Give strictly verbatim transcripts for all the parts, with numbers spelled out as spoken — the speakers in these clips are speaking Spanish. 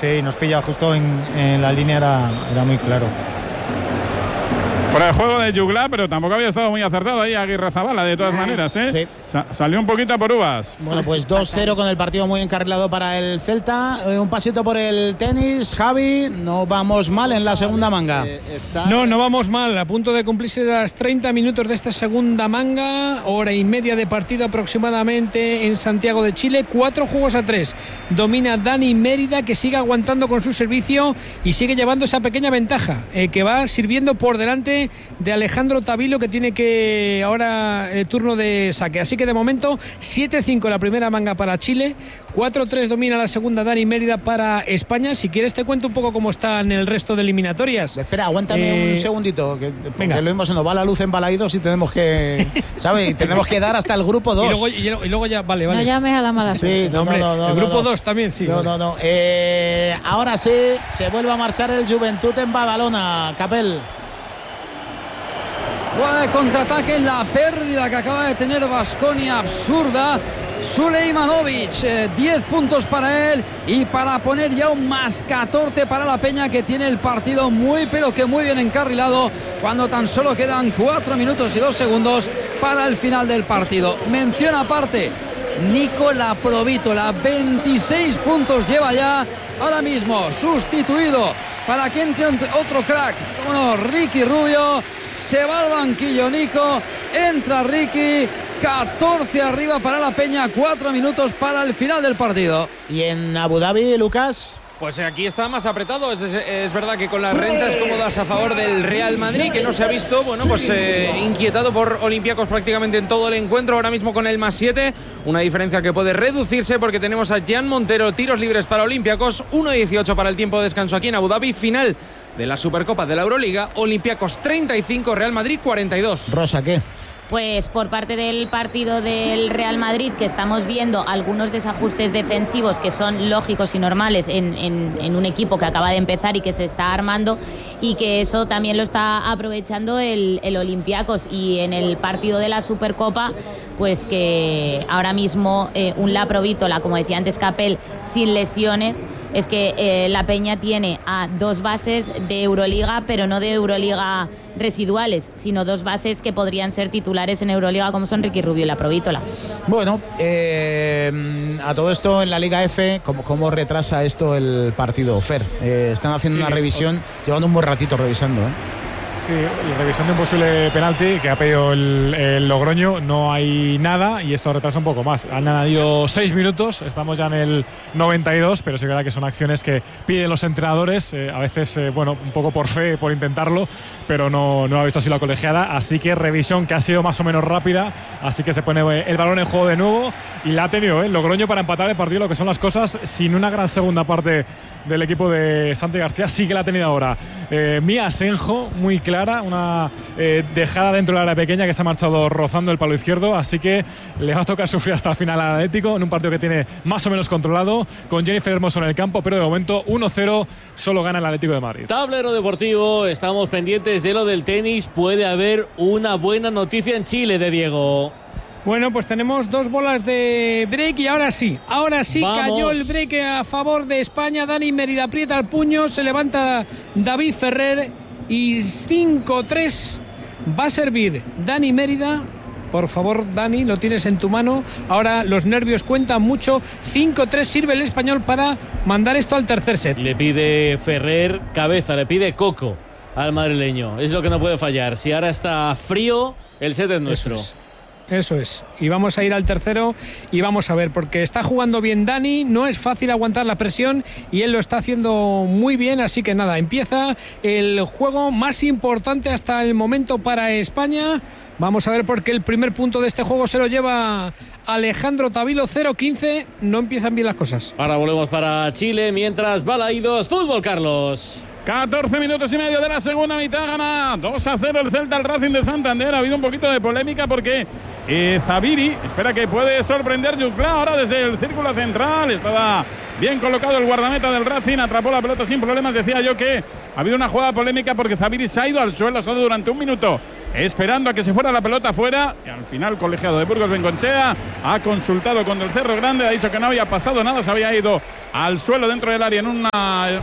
Sí, nos pilla justo en, en la línea, era, era muy claro. Fuera de juego de Jugla, pero tampoco había estado muy acertado ahí Aguirrezabala, de todas maneras, ¿eh? Sí. Sa- salió un poquito por uvas. Bueno, pues dos cero con el partido muy encarrilado para el Celta. Eh, un pasito por el tenis, Javi. No vamos mal en la segunda manga. No, no vamos mal. A punto de cumplirse los treinta minutos de esta segunda manga. Hora y media de partido aproximadamente en Santiago de Chile. Cuatro juegos a tres. Domina Dani Mérida, que sigue aguantando con su servicio y sigue llevando esa pequeña ventaja, eh, que va sirviendo por delante de Alejandro Tavilo, que tiene que ahora el turno de saque. Así que de momento siete cinco la primera manga para Chile, cuatro tres domina la segunda Dani Mérida para España. Si quieres te cuento un poco cómo están el resto de eliminatorias. Espera, aguántame eh, un segundito, que porque lo mismo se nos va la luz en Balaidos y tenemos que, ¿sabes? Y tenemos que dar hasta el grupo dos. Y luego, y, y luego ya, vale, vale. No llames a la mala suerte. Sí, no, hombre, no, no, el grupo no, dos también, sí. No, vale. no, no. Eh, ahora sí, se vuelve a marchar el Juventud en Badalona, Capel. Jugada de contraataque, la pérdida que acaba de tener Baskonia absurda. Sulejmanovic, eh, diez puntos para él y para poner ya un más catorce para la Peña, que tiene el partido muy pero que muy bien encarrilado cuando tan solo quedan cuatro minutos y dos segundos para el final del partido. Mención aparte, Nicola Provítola, veintiséis puntos lleva ya, ahora mismo sustituido para que entre otro crack, como no, Ricky Rubio. Se va al banquillo Nico, entra Ricky, catorce arriba para la Peña, cuatro minutos para el final del partido. Y en Abu Dhabi, Lucas. Pues aquí está más apretado. Es, es, es verdad que con las rentas cómodas a favor del Real Madrid, que no se ha visto, bueno, pues eh, inquietado por Olympiacos prácticamente en todo el encuentro. Ahora mismo con el más siete, una diferencia que puede reducirse porque tenemos a Jan Montero, tiros libres para Olympiacos, uno dieciocho para el tiempo de descanso aquí en Abu Dhabi. Final de la Supercopa de la Euroliga, Olympiacos treinta y cinco, Real Madrid cuarenta y dos. Rosa, ¿qué? Pues por parte del partido del Real Madrid, que estamos viendo algunos desajustes defensivos que son lógicos y normales en, en, en un equipo que acaba de empezar y que se está armando, y que eso también lo está aprovechando el, el Olympiacos. Y en el partido de la Supercopa, pues que ahora mismo eh, un Laprovítola, como decía antes Capel, sin lesiones, es que eh, la Peña tiene a dos bases de Euroliga, pero no de Euroliga residuales, sino dos bases que podrían ser titulares en Euroliga, como son Ricky Rubio y Laprovítola. Bueno, eh, a todo esto en la Liga F, ¿cómo, cómo retrasa esto el partido, Fer? Eh, están haciendo sí, una revisión, o... llevando un buen ratito revisando, ¿eh? Sí, la revisión de un posible penalti que ha pedido el, el Logroño, no hay nada y esto retrasa un poco más. Han añadido seis minutos, estamos ya en el noventa y dos, pero sí que es verdad que son acciones que piden los entrenadores, eh, a veces, eh, bueno, un poco por fe, por intentarlo, pero no, no ha visto así la colegiada, así que revisión que ha sido más o menos rápida, así que se pone el balón en juego de nuevo y la ha tenido, ¿eh? Logroño para empatar el partido, lo que son las cosas, sin una gran segunda parte del equipo de Santi García, sí que la ha tenido ahora. Eh, Mía Senjo, muy clara, una eh, dejada dentro del área pequeña que se ha marchado rozando el palo izquierdo, así que le va a tocar sufrir hasta el final al Atlético en un partido que tiene más o menos controlado, con Jennifer Hermoso en el campo, pero de momento uno cero solo gana el Atlético de Madrid. Tablero deportivo, estamos pendientes de lo del tenis, puede haber una buena noticia en Chile de Diego. Bueno, pues tenemos dos bolas de break y ahora sí, ahora sí Vamos. Cayó el break a favor de España. Dani Mérida aprieta el puño, se levanta David Ferrer y cinco tres va a servir Dani Mérida. Por favor, Dani, lo tienes en tu mano. Ahora los nervios cuentan mucho. cinco tres sirve el español para mandar esto al tercer set. Le pide Ferrer cabeza, le pide coco al madrileño. Es lo que no puede fallar. Si ahora está frío, el set es nuestro. Eso es. Eso es, y vamos a ir al tercero y vamos a ver, porque está jugando bien Dani, no es fácil aguantar la presión y él lo está haciendo muy bien, así que nada, empieza el juego más importante hasta el momento para España. Vamos a ver, porque el primer punto de este juego se lo lleva Alejandro Tavilo, cero quince, no empiezan bien las cosas. Ahora volvemos para Chile, mientras Balaidos Fútbol, Carlos. catorce minutos y medio de la segunda mitad, gana dos a cero el Celta al Racing de Santander. Ha habido un poquito de polémica porque Eh, Zaviri, espera que puede sorprender Juclá ahora desde el círculo central. Estaba bien colocado el guardameta del Racing, atrapó la pelota sin problemas. Decía yo que ha habido una jugada polémica porque Zaviri se ha ido al suelo solo durante un minuto, esperando a que se fuera la pelota fuera. Y al final, colegiado de Burgos Bengochea ha consultado con el Cerro Grande, ha dicho que no había pasado nada, se había ido al suelo dentro del área en una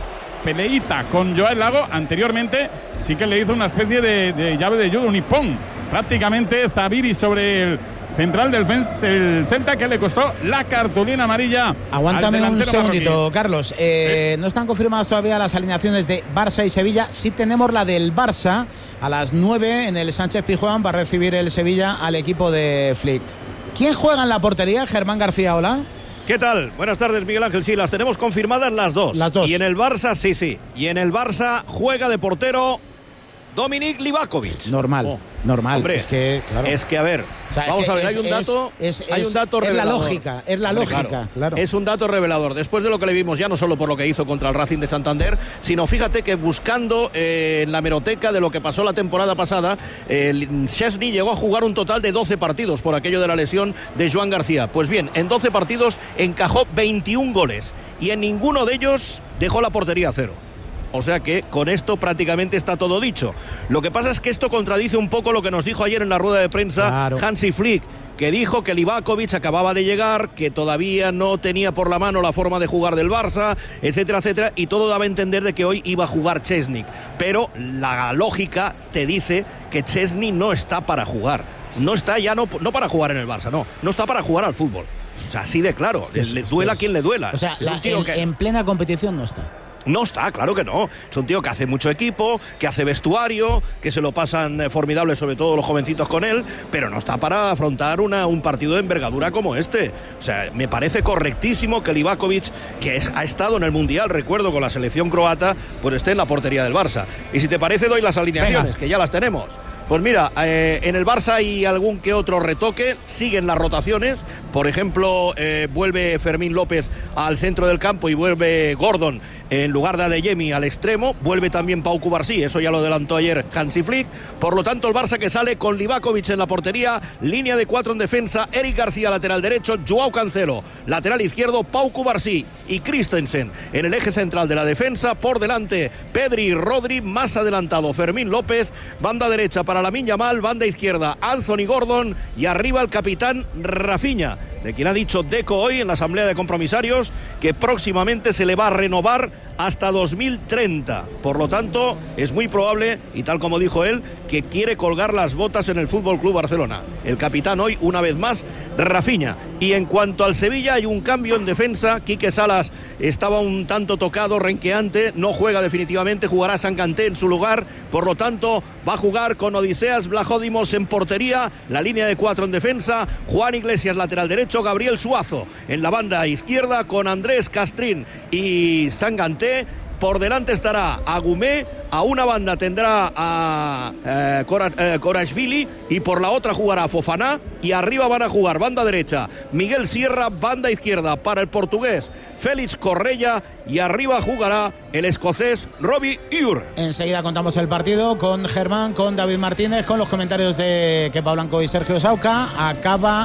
peleita con Joel Lago. Anteriormente sí que le hizo una especie de, de llave de judo, un hipón prácticamente Zaviri sobre el central del, del Celta, que le costó la cartulina amarilla. Aguántame un segundito, marroquí. Carlos. Eh, ¿Sí? No están confirmadas todavía las alineaciones de Barça y Sevilla. Sí tenemos la del Barça. A las nueve en el Sánchez Pizjuán va a recibir el Sevilla al equipo de Flick. ¿Quién juega en la portería? Germán García, hola. ¿Qué tal? Buenas tardes, Miguel Ángel. Sí, las tenemos confirmadas las dos. Las dos. Y en el Barça, sí, sí. Y en el Barça juega de portero Dominik Livakovic. Normal, oh. normal. Hombre, es que, claro. Es que, a ver, o sea, vamos es a ver, es, hay un dato, es, es, hay un dato es revelador. la lógica, es la Hombre, lógica, claro. claro. Es un dato revelador. Después de lo que le vimos ya, no solo por lo que hizo contra el Racing de Santander, sino fíjate que buscando eh, en la hemeroteca de lo que pasó la temporada pasada, eh, Szczesny llegó a jugar un total de doce partidos por aquello de la lesión de Joan García. Pues bien, en doce partidos encajó veintiún goles y en ninguno de ellos dejó la portería a cero. O sea que con esto prácticamente está todo dicho. Lo que pasa es que esto contradice un poco lo que nos dijo ayer en la rueda de prensa claro. Hansi Flick, que dijo que Livakovic acababa de llegar, que todavía no tenía por la mano la forma de jugar del Barça, etcétera, etcétera, y todo daba a entender de que hoy iba a jugar Szczesny. Pero la lógica te dice que Szczesny no está para jugar. No está ya no, no para jugar en el Barça, no. No está para jugar al fútbol. O sea, así de claro. Es que es, le duela es, a quien le duela. O sea, la, en, que... en plena competición no está. No está, claro que no. Es un tío que hace mucho equipo, que hace vestuario, que se lo pasan eh, formidable, sobre todo los jovencitos con él, pero no está para afrontar una, un partido de envergadura como este. O sea, me parece correctísimo que Livakovic, que es, ha estado en el Mundial, recuerdo, con la selección croata, pues esté en la portería del Barça. Y si te parece, doy las alineaciones, Venga. que ya las tenemos. Pues mira, eh, en el Barça hay algún que otro retoque, siguen las rotaciones, por ejemplo, eh, vuelve Fermín López al centro del campo y vuelve Gordon en lugar de Adeyemi al extremo, vuelve también Pau Cubarsí, eso ya lo adelantó ayer Hansi Flick. Por lo tanto, el Barça que sale con Livakovic en la portería, línea de cuatro en defensa, Eric García lateral derecho, Joao Cancelo lateral izquierdo, Pau Cubarsí y Christensen en el eje central de la defensa, por delante Pedri y Rodri, más adelantado Fermín López, banda derecha para Lamine Yamal, banda izquierda Anthony Gordon y arriba el capitán Rafinha, de quien ha dicho Deco hoy en la asamblea de compromisarios que próximamente se le va a renovar hasta dos mil treinta. Por lo tanto, es muy probable, y tal como dijo él, que quiere colgar las botas en el F C Barcelona. El capitán hoy, una vez más, Rafinha. Y en cuanto al Sevilla, hay un cambio en defensa. Quique Salas estaba un tanto tocado, renqueante, no juega definitivamente, jugará Sanganté en su lugar. Por lo tanto, va a jugar con Odiseas Vlachodimos en portería, la línea de cuatro en defensa, Juan Iglesias lateral derecho, Gabriel Suazo en la banda izquierda con Andrés Castrín y Sanganté. Por delante estará Agumé, a una banda tendrá a eh, Korashvili eh, y por la otra jugará Fofana, y arriba van a jugar banda derecha Miguel Sierra, banda izquierda para el portugués Félix Correia y arriba jugará el escocés Robbie Ure. Enseguida contamos el partido con Germán, con David Martínez, con los comentarios de Kepa Blanco y Sergio Sauca. Acaba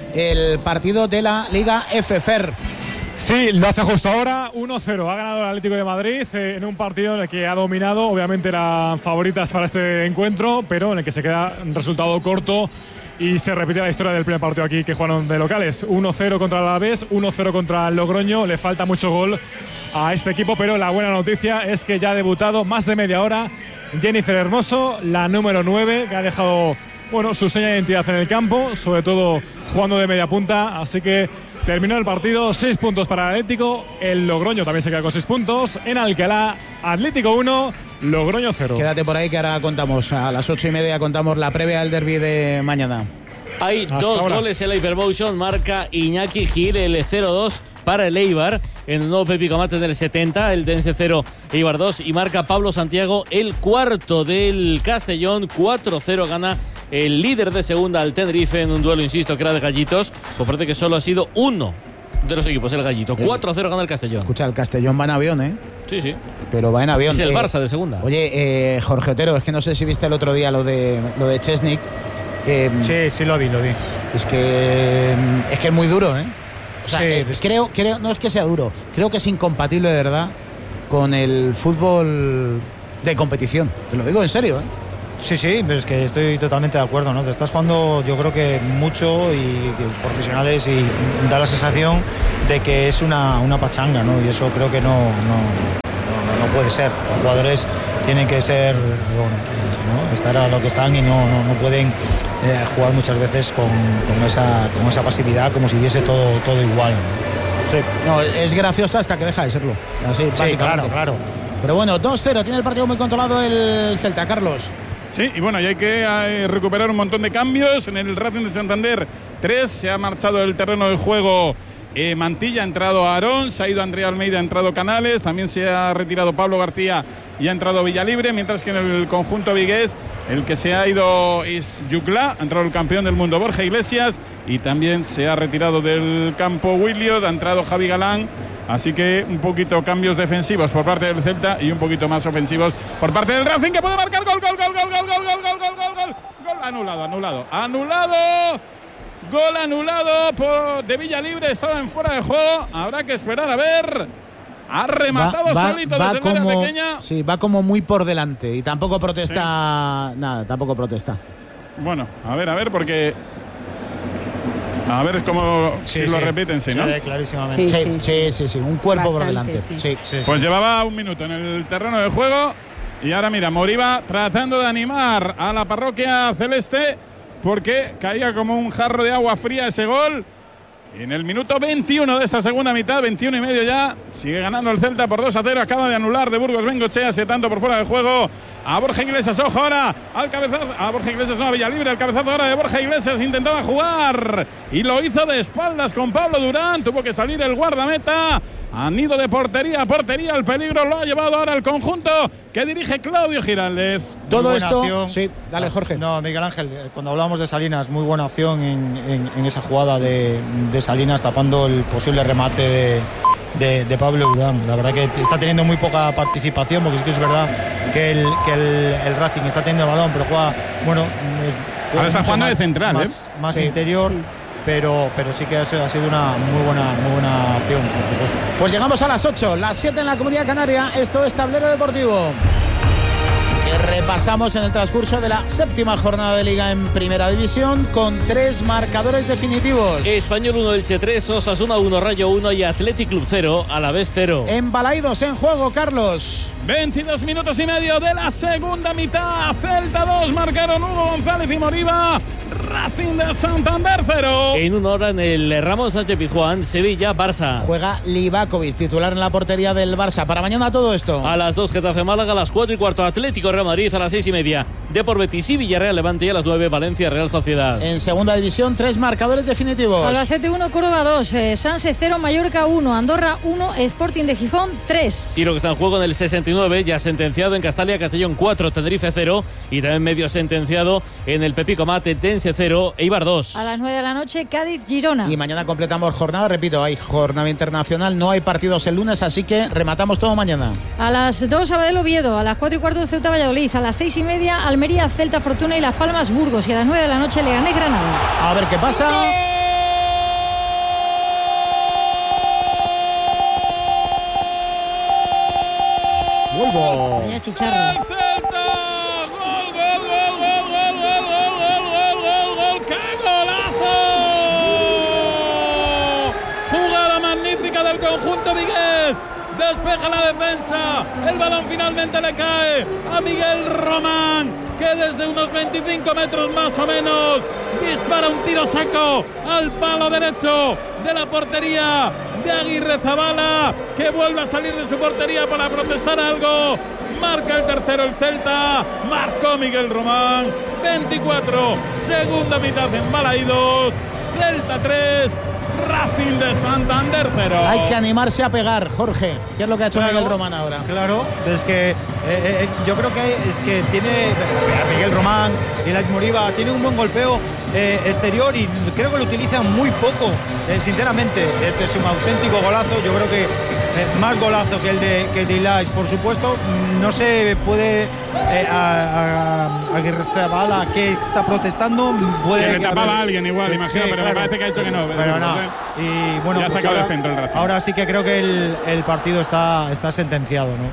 el partido de la Liga F F E R. Sí, lo hace justo ahora, uno cero. Ha ganado el Atlético de Madrid eh, en un partido en el que ha dominado. Obviamente eran favoritas para este encuentro, pero en el que se queda un resultado corto y se repite la historia del primer partido aquí que jugaron de locales. uno cero contra el Alavés, uno cero contra el Logroño. Le falta mucho gol a este equipo, pero la buena noticia es que ya ha debutado más de media hora Jennifer Hermoso, la número nueve, que ha dejado bueno, su seña de identidad en el campo, sobre todo jugando de media punta. Así que terminó el partido, seis puntos para el Atlético. El Logroño también se queda con seis puntos. En Alcalá, Atlético uno, Logroño cero. Quédate por ahí que ahora contamos, a las ocho y media contamos la previa del derbi de mañana. Hay Hasta dos ahora. goles en la Hypermotion, marca Iñaki Gil, el cero dos para el Eibar, en el nuevo Pepi Comates del setenta, el Dense cero, Eibar dos, y marca Pablo Santiago, el cuarto del Castellón, cuatro cero gana el líder de segunda al Tenerife en un duelo, insisto, que era de gallitos. Pues parece que solo ha sido uno de los equipos, el gallito. cuatro cero gana el Castellón. Escucha, el Castellón va en avión, ¿eh? Sí, sí. Pero va en avión. Es el eh, Barça de segunda. Oye, eh, Jorge Otero, es que no sé si viste el otro día lo de, lo de Szczesny. Eh, sí, sí lo vi, lo vi. Es que es que es muy duro, ¿eh? O sea, Sí, eh, pues- creo, creo, no es que sea duro, creo que es incompatible de verdad con el fútbol de competición. Te lo digo en serio, ¿eh? Sí, sí, pero es que estoy totalmente de acuerdo, ¿no? Te estás jugando, yo creo que mucho y que profesionales y da la sensación de que es una, una pachanga, ¿no? Y eso creo que no, no, no, no puede ser. Los jugadores tienen que ser, bueno, ¿no? Estar a lo que están y no, no, no pueden eh, jugar muchas veces con, con, esa, con esa pasividad como si diese todo, todo igual, ¿no? Sí. No, es graciosa hasta que deja de serlo. Así, Sí, básicamente. claro, claro. Pero bueno, dos cero, tiene el partido muy controlado el Celta, Carlos. Sí, y bueno, y hay que eh, recuperar un montón de cambios. En el Racing de Santander, tres, se ha marchado del terreno de juego eh, Mantilla, ha entrado Aarón, se ha ido Andrea Almeida, ha entrado Canales, también se ha retirado Pablo García y ha entrado Villalibre, mientras que en el conjunto vigués el que se ha ido es Yuclá, ha entrado el campeón del mundo Borja Iglesias y también se ha retirado del campo Williot, ha entrado Javi Galán. Así que un poquito cambios defensivos por parte del Celta y un poquito más ofensivos por parte del Racing, que puede marcar gol, gol, gol, gol, gol, gol, gol, gol, gol, gol, gol, gol, anulado, anulado, anulado, gol anulado por de Villalibre, estaba en fuera de juego, habrá que esperar a ver. Ha rematado solito desde el área como, pequeña. sí, va como muy por delante y tampoco protesta sí. nada, tampoco protesta. Bueno, a ver, a ver, porque a ver, es como sí, si sí. lo repiten, sí, ¿no? Sí, clarísimamente. Sí, sí, sí, sí, sí, un cuerpo Bastante, por delante. sí. Sí. Sí, sí. Pues llevaba un minuto en el terreno de juego y ahora mira, Moriba tratando de animar a la parroquia celeste porque caía como un jarro de agua fría ese gol. En el minuto veintiuno de esta segunda mitad, veintiuno y medio ya, sigue ganando el Celta por dos a cero. Acaba de anular de Burgos Bengochea, ese tanto por fuera de juego a Borja Iglesias. Ojo ahora al cabezazo, a Borja Iglesias, no, a Villalibre. El cabezazo ahora de Borja Iglesias, intentaba jugar y lo hizo de espaldas con Pablo Durán. Tuvo que salir el guardameta. A nido de portería a portería, el peligro lo ha llevado ahora el conjunto que dirige Claudio Giraldez. Todo Muy buena esto, acción. sí, dale Jorge. No, Miguel Ángel, cuando hablábamos de Salinas, muy buena acción en, en, en esa jugada de, de Salinas tapando el posible remate de, de, de Pablo Durán. La verdad que está teniendo muy poca participación, porque sí que es verdad que el, que el, el Racing está teniendo el balón, pero juega, bueno, es, juega Ahora está mucho jugando de más, central, más, ¿eh? más Sí. interior. Sí. Pero, pero sí que ha sido ha sido una muy buena, muy buena acción, por supuesto. Pues llegamos a las ocho, las siete en la Comunidad Canaria. Esto es Tablero Deportivo, que repasamos en el transcurso de la séptima jornada de Liga en Primera División con tres marcadores definitivos. Español uno, Elche tres, Osasuna uno, Rayo uno y Athletic Club cero, Alavés cero. En Balaidos en juego, Carlos. veintidós minutos y medio de la segunda mitad. Celta dos, marcaron Hugo González y Moriba. Racing de Santander cero. En una hora en el Ramón Sánchez Pizjuán, Sevilla, Barça. Juega Livakovic, titular en la portería del Barça. Para mañana todo esto. A las dos, Getafe Málaga, a las cuatro y cuarto, Atlético Real Madrid, a las seis y media, Depor Betis y Villarreal Levante, y a las nueve, Valencia Real Sociedad. En segunda división, tres marcadores definitivos. Albacete uno, Córdoba dos, eh, Sanse cero, Mallorca uno, Andorra uno, Sporting de Gijón tres. Y lo que está en juego en el sesenta y nueve, ya sentenciado en Castalia, Castellón cuatro, Tenerife cero, y también medio sentenciado en el Pepico Mate, Tense cero, Eibar dos. A las nueve de la noche, Cádiz, Girona. Y mañana completamos jornada, repito, hay jornada internacional, no hay partidos el lunes, así que rematamos todo mañana. A las dos, Sabadell, Oviedo. A las cuatro y cuarto, Ceuta, Valladolid. A las seis y media, Almería, Celta, Fortuna y Las Palmas, Burgos. Y a las nueve de la noche, Leganés, Granada. A ver qué pasa. Vuelvo. Vaya chicharro. ¡El Celta! ¡Gol, gol, gol, gol, gol, gol, gol, gol, gol, gol, gol! ¡Qué golazo! Jugada magnífica del conjunto vigués. Despeja la defensa. El balón finalmente le cae a Miguel Román, que desde unos veinticinco metros más o menos dispara un tiro seco al palo derecho de la portería de Aguirre Zabala, que vuelve a salir de su portería para protestar algo. Marca el tercero el Celta, marcó Miguel Román. veinticuatro, segunda mitad en Balaidos. Celta tres, Racing de Santander cero. Hay que animarse a pegar, Jorge. ¿Qué es lo que ha hecho Claro, Miguel Román ahora? Claro, es que eh, eh, yo creo que es que tiene a Miguel Román y Lais Moriba tiene un buen golpeo eh, exterior y creo que lo utilizan muy poco, eh, sinceramente. Este es un auténtico golazo. Yo creo que eh, más golazo que el de que el de Ilais, por supuesto. No se puede eh, a, a, a Guerrezabala que está protestando. Puede que le que tapaba a alguien igual, sí, imagino, sí, pero claro. me parece que ha dicho que no. Pero no. Y bueno, ya ha pues sacado ahora, de centro el Racing. ahora sí que creo que el, el partido está, está sentenciado, ¿no?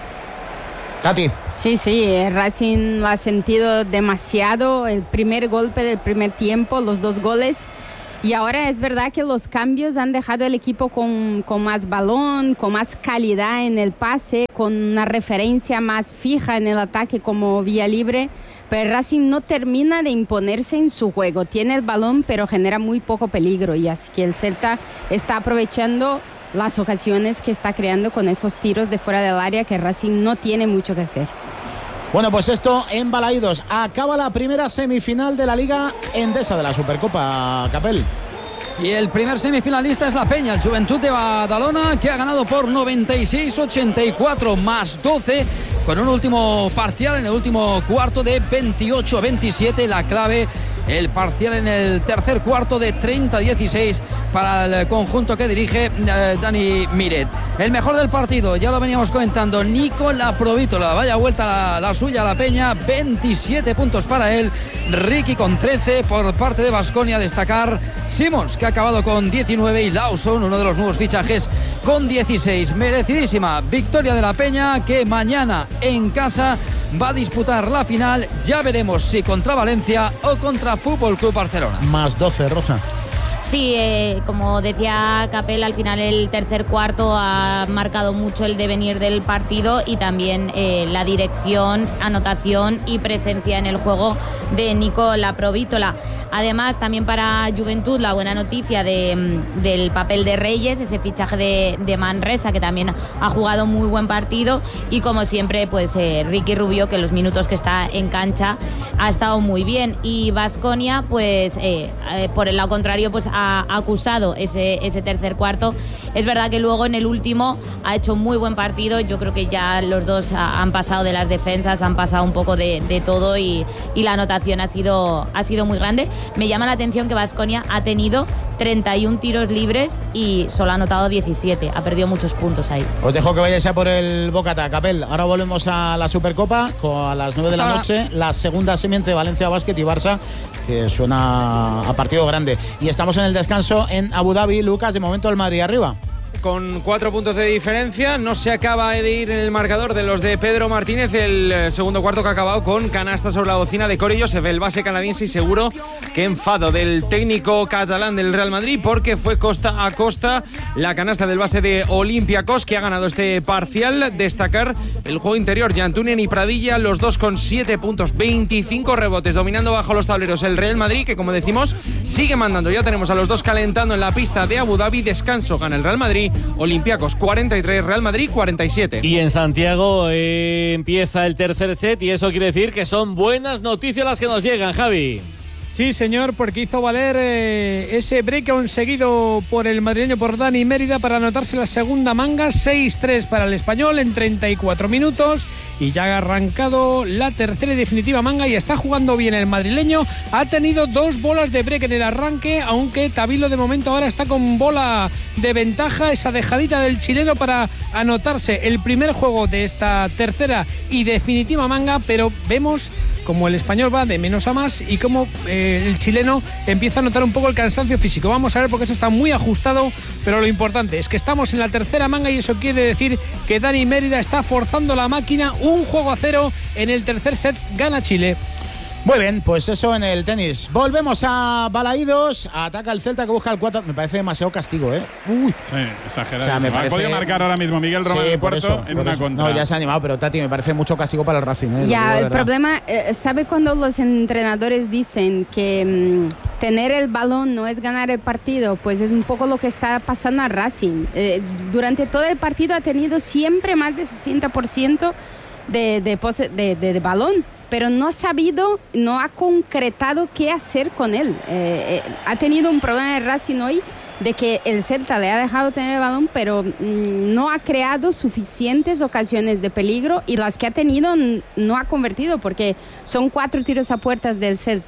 Tati. Sí, sí, el Racing lo ha sentido demasiado, el primer golpe del primer tiempo, los dos goles. Y ahora es verdad que los cambios han dejado el equipo con, con más balón, con más calidad en el pase, con una referencia más fija en el ataque como vía libre. Pero el Racing no termina de imponerse en su juego. Tiene el balón, pero genera muy poco peligro. Y así que el Celta está aprovechando las ocasiones que está creando con esos tiros de fuera del área que Racing no tiene mucho que hacer. Bueno, pues esto en Balaídos. Acaba la primera semifinal de la Liga Endesa de la Supercopa, Capel. Y el primer semifinalista es la Peña, el Juventud de Badalona, que ha ganado por noventa y seis a ochenta y cuatro más doce, con un último parcial en el último cuarto de veintiocho a veintisiete. La clave, el parcial en el tercer cuarto de treinta a dieciséis para el conjunto que dirige eh, Dani Miret. El mejor del partido, ya lo veníamos comentando, Nico Laprovítola. Vaya vuelta la, la suya a la Peña, veintisiete puntos para él. Ricky con trece por parte de Baskonia. Destacar Simons, que ha acabado con diecinueve, y Lawson, uno de los nuevos fichajes, con dieciséis. Merecidísima victoria de la Peña, que mañana en casa va a disputar la final. Ya veremos si contra Valencia o contra Fútbol Club Barcelona. Más doce, Roja. Sí, eh, como decía Capel, al final el tercer cuarto ha marcado mucho el devenir del partido y también eh, la dirección, anotación y presencia en el juego de Nico Laprovítola. Además, también para Juventud, la buena noticia de, del papel de Reyes, ese fichaje de, de Manresa, que también ha jugado muy buen partido. Y como siempre, pues eh, Ricky Rubio, que los minutos que está en cancha ha estado muy bien. Y Baskonia, pues eh, eh, por el lado contrario, pues ha acusado ese, ese tercer cuarto. Es verdad que luego en el último ha hecho muy buen partido. Yo creo que ya los dos han pasado de las defensas, han pasado un poco de, de todo y, y la anotación ha sido, ha sido muy grande. Me llama la atención que Baskonia ha tenido treinta y un tiros libres y solo ha anotado diecisiete. Ha perdido muchos puntos ahí. Os dejo que vayáis a por el Bocata, Capel. Ahora volvemos a la Supercopa con, a las nueve de la noche, la segunda semi entre Valencia Basket y Barça, que suena a partido grande. Y estamos en el descanso en Abu Dhabi. Lucas, de momento el Madrid arriba. Con cuatro puntos de diferencia, no se acaba de ir en el marcador de los de Pedro Martínez. El segundo cuarto que ha acabado con canasta sobre la bocina de Corey Joseph, el base canadiense, y seguro que enfado del técnico catalán del Real Madrid, porque fue costa a costa la canasta del base de Olympiacos, que ha ganado este parcial. Destacar el juego interior, Jantunen y Pradilla, los dos con siete puntos, veinticinco rebotes, dominando bajo los tableros el Real Madrid, que como decimos sigue mandando. Ya tenemos a los dos calentando en la pista de Abu Dhabi. Descanso, gana el Real Madrid. Olympiacos cuarenta y tres, Real Madrid cuarenta y siete. Y en Santiago eh, empieza el tercer set, y eso quiere decir que son buenas noticias las que nos llegan, Javi. Sí, señor, porque hizo valer eh, ese break conseguido por el madrileño, por Dani Mérida, para anotarse la segunda manga. Seis tres para el español en treinta y cuatro minutos, y ya ha arrancado la tercera y definitiva manga y está jugando bien el madrileño. Ha tenido dos bolas de break en el arranque, aunque Tabilo de momento ahora está con bola de ventaja, esa dejadita del chileno para anotarse el primer juego de esta tercera y definitiva manga. Pero vemos como el español va de menos a más y como eh, el chileno empieza a notar un poco el cansancio físico. Vamos a ver, porque eso está muy ajustado, pero lo importante es que estamos en la tercera manga y eso quiere decir que Dani Mérida está forzando la máquina. Un juego a cero en el tercer set, gana Chile. Muy bien, pues eso en el tenis. Volvemos a Balaídos. Ataca el Celta, que busca el cuatro. Me parece demasiado castigo, ¿eh? Uy. Sí, exagerado. O sea, me parece... Ha podido marcar ahora mismo Miguel Román sí, el por cuarto eso, en por una eso. contra. No, ya se ha animado, pero Tati, me parece mucho castigo para el Racing, ¿eh? Ya, el problema, eh, ¿sabe cuando los entrenadores dicen que mmm, tener el balón no es ganar el partido? Pues es un poco lo que está pasando a Racing. Eh, durante todo el partido ha tenido siempre más de sesenta por ciento de, de, pose, de, de, de balón, pero no ha sabido, no ha concretado qué hacer con él. Eh, eh, ha tenido un problema de Racing hoy, de que el Celta le ha dejado tener el balón, pero mmm, no ha creado suficientes ocasiones de peligro, y las que ha tenido no ha convertido, porque son cuatro tiros a puertas del Celta.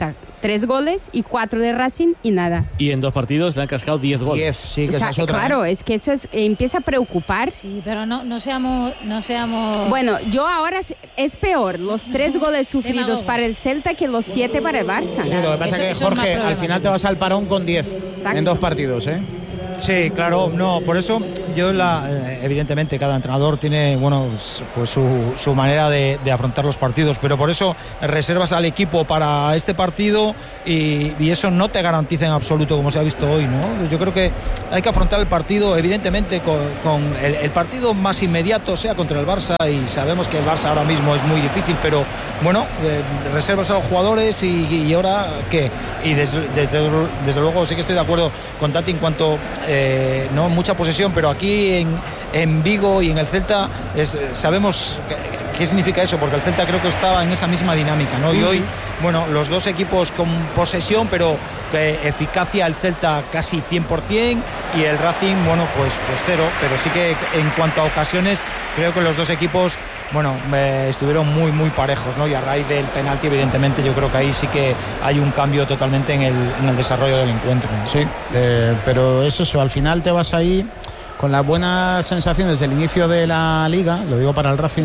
tres goles y cuatro de Racing y nada. Y en dos partidos le han cascado diez goles. diez, sí, que o sea, esa es otra. Claro, es que eso es, empieza a preocupar. Sí, pero no, no seamos, no seamos. Bueno, yo ahora es peor los tres goles sufridos Demagogos. para el Celta que los siete para el Barça. Sí, lo que pasa es que, Jorge, al final te vas al parón con diez en dos partidos, ¿eh? Sí, claro, no, por eso yo la, evidentemente cada entrenador tiene, bueno, pues su, su manera de, de afrontar los partidos, pero por eso reservas al equipo para este partido y, y eso no te garantiza en absoluto como se ha visto hoy, ¿no? Yo creo que hay que afrontar el partido evidentemente con, con el, el partido más inmediato, sea contra el Barça, y sabemos que el Barça ahora mismo es muy difícil, pero bueno, eh, reservas a los jugadores y, y ahora qué, y desde, desde, desde luego sí que estoy de acuerdo con Tati en cuanto Eh, no mucha posesión, pero aquí en, en Vigo y en el Celta es, sabemos qué, qué significa eso, porque el Celta creo que estaba en esa misma dinámica, ¿no? Y hoy, bueno, los dos equipos con posesión, pero que eficacia el Celta casi cien por ciento y el Racing, bueno, pues, pues cero, pero sí que en cuanto a ocasiones creo que los dos equipos, bueno, eh, estuvieron muy, muy parejos, ¿no? Y a raíz del penalti, evidentemente, yo creo que ahí sí que hay un cambio totalmente en el, en el desarrollo del encuentro, ¿no? Sí, eh, pero es eso, al final te vas ahí con las buenas sensaciones del inicio de la Liga, lo digo para el Racing.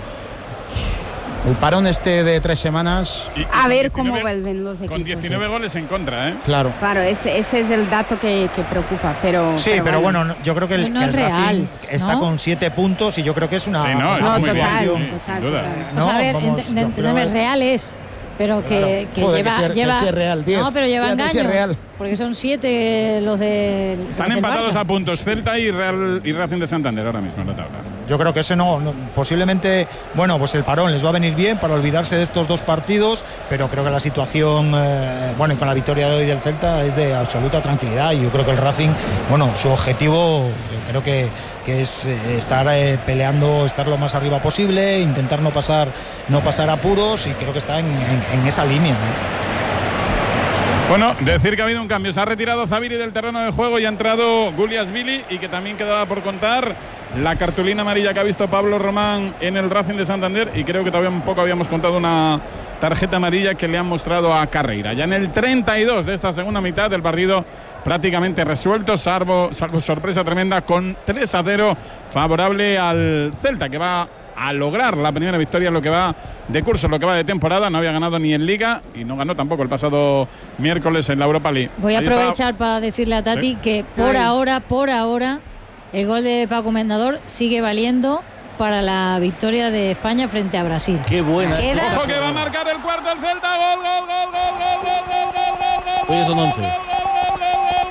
El parón este de tres semanas. Y, y a ver diecinueve, cómo vuelven los equipos. Con diecinueve sí. goles en contra, ¿eh? Claro. Claro, ese, ese es el dato que, que preocupa, pero... Sí, pero, pero bueno, bueno, yo creo que el, no que el es Racing real, está ¿no? con siete puntos y yo creo que es una... Sí, no, No, muy total, bien, sí, total, sin duda. total. No, o sea, a ver, vamos, ent- ent- yo creo- ent- real es, pero que, Claro. que Joder, lleva... que sea- que lleva sea real, diez. No, pero lleva Fíjate si es engaño, real. porque son siete los de... Están empatados a puntos Celta y Real y Racing de Santander ahora mismo en la tabla. Yo creo que ese no, no, posiblemente, bueno, pues el parón les va a venir bien para olvidarse de estos dos partidos, pero creo que la situación, eh, bueno, y con la victoria de hoy del Celta es de absoluta tranquilidad y yo creo que el Racing, bueno, su objetivo yo creo que, que es eh, estar eh, peleando, estar lo más arriba posible, intentar no pasar, no pasar apuros y creo que está en, en, en esa línea, ¿no? Bueno, decir que ha habido un cambio. Se ha retirado Zaviri del terreno de juego y ha entrado Guliasvili y que también quedaba por contar la cartulina amarilla que ha visto Pablo Román en el Racing de Santander y creo que todavía un poco habíamos contado una tarjeta amarilla que le han mostrado a Carreira. Ya en el treinta y dos de esta segunda mitad del partido prácticamente resuelto, salvo, salvo sorpresa tremenda con tres a cero favorable al Celta, que va a lograr la primera victoria en lo que va de curso, en lo que va de temporada. No había ganado ni en Liga y no ganó tampoco el pasado miércoles en la Europa League. Voy a Ahí aprovechar está. para decirle a Tati Sí. que por Ay. ahora, por ahora, el gol de Paco Mendador sigue valiendo para la victoria de España frente a Brasil. Qué buena. Queda- Ojo que va a marcar el cuarto el Celta. Gol, gol, gol, gol, gol, gol, gol, gol, gol, gol. Hoy son once. Gol, gol,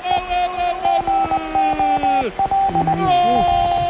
gol, gol, gol, gol, gol, gol.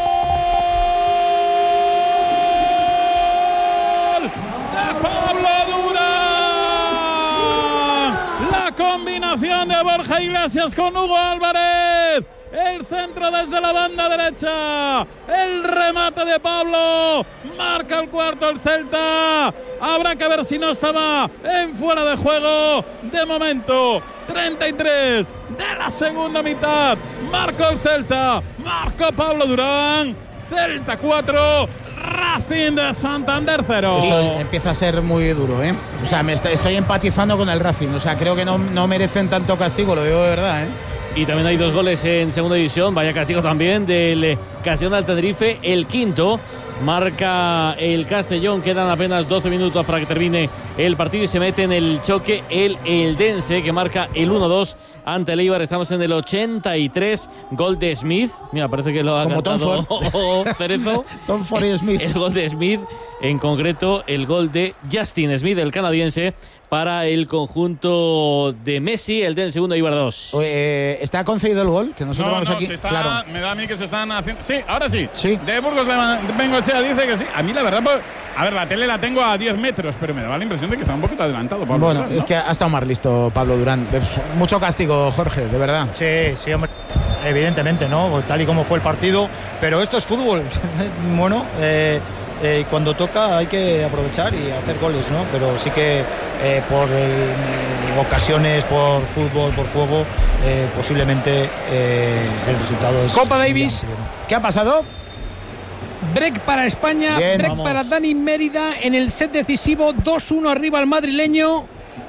Combinación de Borja Iglesias con Hugo Álvarez. El centro desde la banda derecha. El remate de Pablo. Marca el cuarto el Celta. Habrá que ver si no estaba en fuera de juego. De momento, treinta y tres de la segunda mitad. Marcó el Celta. Marcó Pablo Durán. Celta cuatro. Racing de Santander cero. Esto empieza a ser muy duro, ¿eh? O sea, me estoy, estoy empatizando con el Racing. O sea, creo que no, no merecen tanto castigo, lo digo de verdad, ¿eh? Y también hay dos goles en segunda división. Vaya castigo también del Castellón del Tenerife. El quinto marca el Castellón. Quedan apenas doce minutos para que termine el partido y se mete en el choque el Eldense, que marca el uno dos ante el Eibar. Estamos en el ochenta y tres. Gol de Smith. Mira, parece que lo ha Como cantado Tom Cerezo. Tom Ford y Smith. El gol de Smith, en concreto el gol de Justin Smith, el canadiense, para el conjunto de Messi. El den segundo, Eibar dos. Eh, ¿Está concedido el gol? Que nosotros No, vamos no, aquí. se está, Claro. me da a mí que se están haciendo. Sí, ahora sí. Sí. De Burgos Bengoechea dice que sí. A mí la verdad, pues, a ver, la tele la tengo a diez metros, pero me daba la impresión de que está un poquito adelantado. Pablo Bueno, Durán, ¿no? es que ha estado más listo Pablo Durán. Mucho castigo, Jorge, de verdad. Sí, sí, hombre. Evidentemente, ¿no? Tal y como fue el partido. Pero esto es fútbol. Bueno, eh, eh, cuando toca hay que aprovechar y hacer goles, ¿no? Pero sí que eh, por eh, ocasiones, por fútbol, por juego, eh, posiblemente eh, el resultado es... Copa Davis. ¿Qué ha pasado? Break para España, Bien, break vamos. para Dani Mérida en el set decisivo, dos uno arriba al madrileño.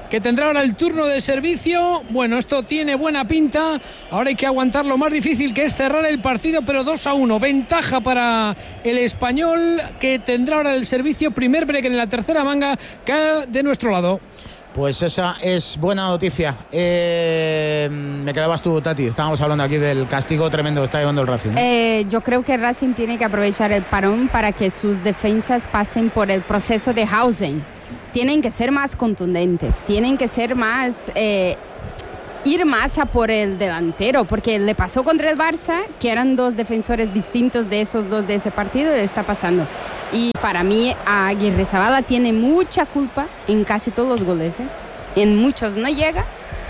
que tendrá ahora el turno de servicio. Bueno, esto tiene buena pinta. Ahora hay que aguantar lo más difícil, que es cerrar el partido, pero dos a uno. Ventaja para el Español, que tendrá ahora el servicio. Primer break en la tercera manga, cae de nuestro lado. Pues esa es buena noticia. Eh, me quedabas tú, Tati. Estábamos hablando aquí del castigo tremendo que está llevando el Racing, ¿no? Eh, yo creo que Racing tiene que aprovechar el parón para que sus defensas pasen por el proceso de housing. Tienen que ser más contundentes, tienen que ser más... Eh, ir más a por el delantero, porque le pasó contra el Barça, que eran dos defensores distintos de esos dos de ese partido, le está pasando. Y para mí, Aguirrezabala tiene mucha culpa en casi todos los goles, ¿eh? En muchos no llega.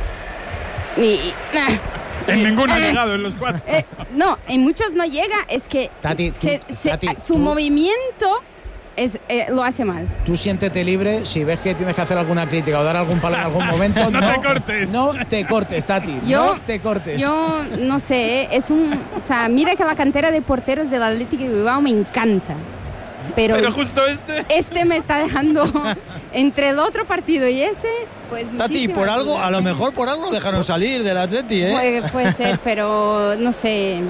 Y, en ninguno ha llegado, en los cuatro. Eh, no, en muchos no llega, es que Tati, se, tú, se, Tati, su tú. movimiento... Es, eh, lo hace mal. Tú siéntete libre, si ves que tienes que hacer alguna crítica o dar algún palo en algún momento, no, no te cortes. No te cortes, Tati. Yo, no te cortes. Yo no sé, ¿eh? es un, o sea, mira que la cantera de porteros del Atlético de Bilbao me encanta. Pero, pero justo este. Este me está dejando entre el otro partido y ese, pues Tati, por algo, duda. A lo mejor por algo dejaron salir del Atleti, ¿eh? Puede, puede ser, pero no sé.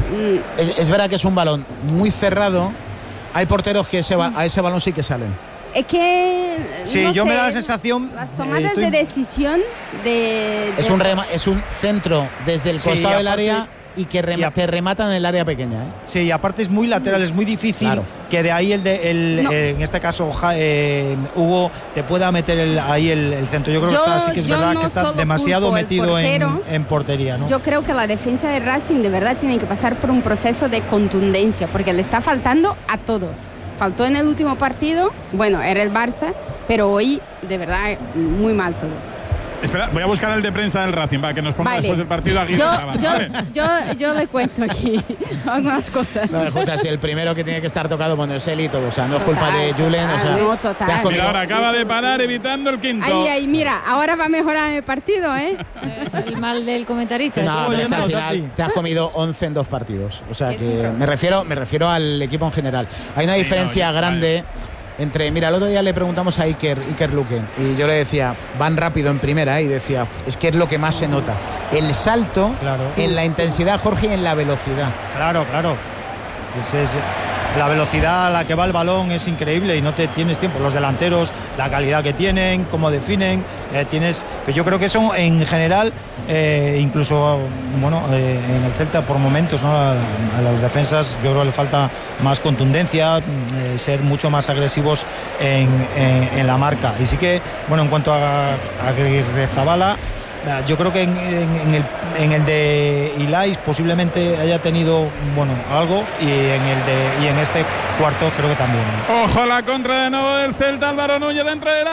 Es, es verdad que es un balón muy cerrado. Hay porteros que ese, a ese balón sí que salen. Es que... Sí, no yo sé, me da la sensación... Las tomadas estoy... de decisión de... Es, de... un rema, es un centro desde el sí, costado aparte, del área y que rem, y a... te rematan en el área pequeña, ¿eh? Sí, y aparte es muy lateral, es muy difícil claro. que de ahí, el de, el, no. eh, en este caso, eh, Hugo, te pueda meter el, ahí el, el centro. Yo creo yo, que está, sí que es verdad no que está demasiado metido portero, en, en portería, ¿no? Yo creo que la defensa de Racing de verdad tiene que pasar por un proceso de contundencia, porque le está faltando a todos. Faltó en el último partido, bueno, era el Barça, pero hoy, de verdad, muy mal todos. Espera, voy a buscar el de prensa del Racing, para que nos ponga vale. después del partido aquí. Yo, yo, ¿vale? yo, yo le cuento aquí algunas cosas. No, escucha, si el primero que tiene que estar tocado, bueno, es él y todo, o sea, no es culpa de Julen, o sea... No, total. Mira, ahora acaba de parar evitando el quinto. Ahí, ahí, mira, ahora va a mejorar el partido, ¿eh? Es el mal del comentarista. No, pero es que al final te has comido once en dos partidos, o sea, que me refiero, me refiero al equipo en general. Hay una sí, diferencia no, grande... Vale. Entre, mira, el otro día le preguntamos a Iker, Iker Luque, y yo le decía, van rápido en primera, ¿eh? Y decía, es que es lo que más se nota. El salto claro. en la intensidad, Jorge, y en la velocidad. Claro, claro. Es, es, la velocidad a la que va el balón es increíble y no te tienes tiempo. Los delanteros, la calidad que tienen, cómo definen, eh, tienes. Pero yo creo que eso en general, eh, incluso bueno, eh, en el Celta por momentos, ¿no? A, a los defensas yo creo que le falta más contundencia, eh, ser mucho más agresivos en, en, en la marca. Y sí que, bueno, en cuanto a, a Aguirrezabala, yo creo que en, en, en, el, en el de Ilais posiblemente haya tenido bueno algo y en el de y en este cuarto creo que también. Ojo la contra de nuevo del Celta, Álvaro Núñez dentro del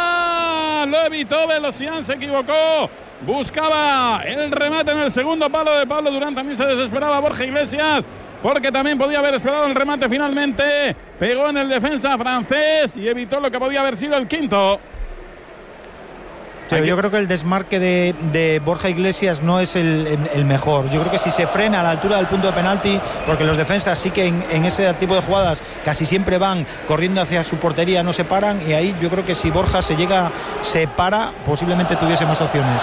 área, lo evitó Velocián, se equivocó, buscaba el remate en el segundo palo de Pablo Durán, también se desesperaba Borja Iglesias porque también podía haber esperado el remate, finalmente pegó en el defensa francés y evitó lo que podía haber sido el quinto. Sí, yo creo que el desmarque de, de Borja Iglesias no es el, el, el mejor. Yo creo que si se frena a la altura del punto de penalti, porque los defensas sí que en, en ese tipo de jugadas casi siempre van corriendo hacia su portería, no se paran, y ahí yo creo que si Borja se llega, se para, posiblemente tuviese más opciones.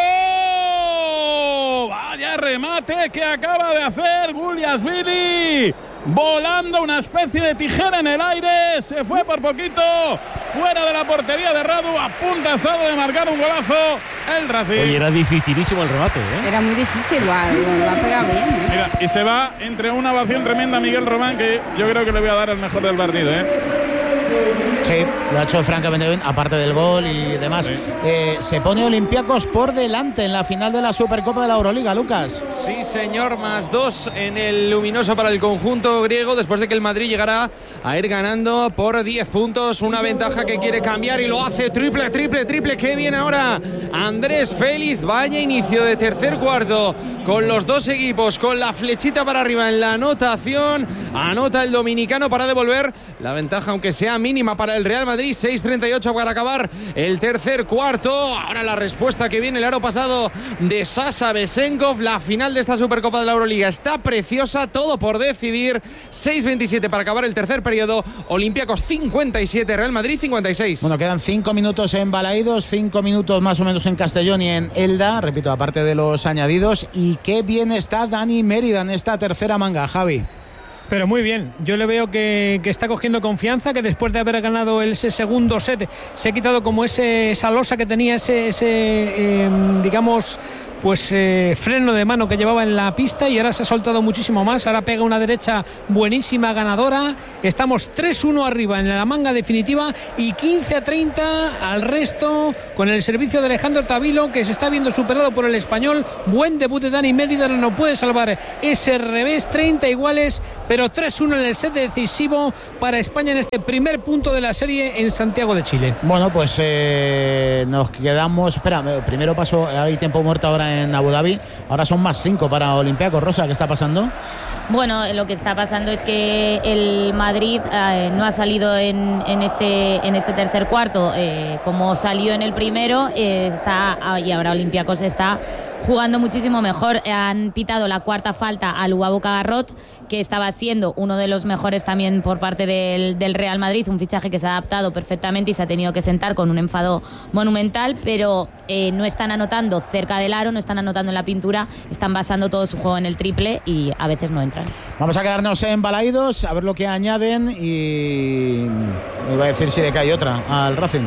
¡Ojo! Vaya remate que acaba de hacer Guliasvili. Volando una especie de tijera en el aire, se fue por poquito fuera de la portería de Radu, a punto estado de marcar un golazo el Racing. Oye, era dificilísimo el remate, ¿eh? Era muy difícil, lo ha, lo ha pegado bien, ¿eh? Mira, y se va entre una ovación tremenda a Miguel Román, que yo creo que le voy a dar el mejor del partido, ¿eh? Sí, lo ha hecho francamente bien, aparte del gol y demás. Sí. Eh, se pone Olympiacos por delante en la final de la Supercopa de la Euroliga, Lucas. Sí, señor, más dos en el luminoso para el conjunto griego, después de que el Madrid llegara a ir ganando por diez puntos, una ventaja que quiere cambiar y lo hace, triple, triple, triple, que viene ahora Andrés Félix, vaya inicio de tercer cuarto con los dos equipos, con la flechita para arriba en la anotación, anota el dominicano para devolver la ventaja, aunque sea la mínima para el Real Madrid. seis treinta y ocho para acabar el tercer cuarto. Ahora la respuesta que viene el aro pasado de Sasha Besenkov. La final de esta Supercopa de la Euroliga está preciosa, todo por decidir. seis veintisiete para acabar el tercer periodo. Olympiacos cincuenta y siete, Real Madrid cincuenta y seis. Bueno, quedan cinco minutos en Balaídos, cinco minutos más o menos en Castellón y en Elda, repito, aparte de los añadidos. Y qué bien está Dani Mérida en esta tercera manga, Javi. Pero muy bien, yo le veo que, que está cogiendo confianza, que después de haber ganado ese segundo set se ha quitado como ese, esa losa que tenía, ese, ese eh, digamos, pues eh, freno de mano que llevaba en la pista, y ahora se ha soltado muchísimo más. Ahora pega una derecha buenísima, ganadora. Estamos tres uno arriba en la manga definitiva y quince a treinta al resto, con el servicio de Alejandro Tavilo, que se está viendo superado por el español. Buen debut de Dani Mérida, no puede salvar ese revés. Treinta iguales, pero tres uno en el set decisivo para España en este primer punto de la serie en Santiago de Chile. Bueno, pues eh, nos quedamos. Espera, primero paso, hay tiempo muerto ahora en Abu Dhabi. Ahora son más cinco para Olympiacos. Rosa, ¿qué está pasando? Bueno, lo que está pasando es que el Madrid eh, no ha salido en, en, este, en este tercer cuarto eh, como salió en el primero, eh, está, y ahora Olympiacos está jugando muchísimo mejor. Han pitado la cuarta falta a Luabu Cagarrot, que estaba siendo uno de los mejores también por parte del, del Real Madrid, un fichaje que se ha adaptado perfectamente y se ha tenido que sentar con un enfado monumental, pero eh, no están anotando cerca del aro, no están anotando en la pintura, están basando todo su juego en el triple y a veces no entran. Vamos a quedarnos en Balaídos, a ver lo que añaden, y iba a decir si le cae otra al Racing.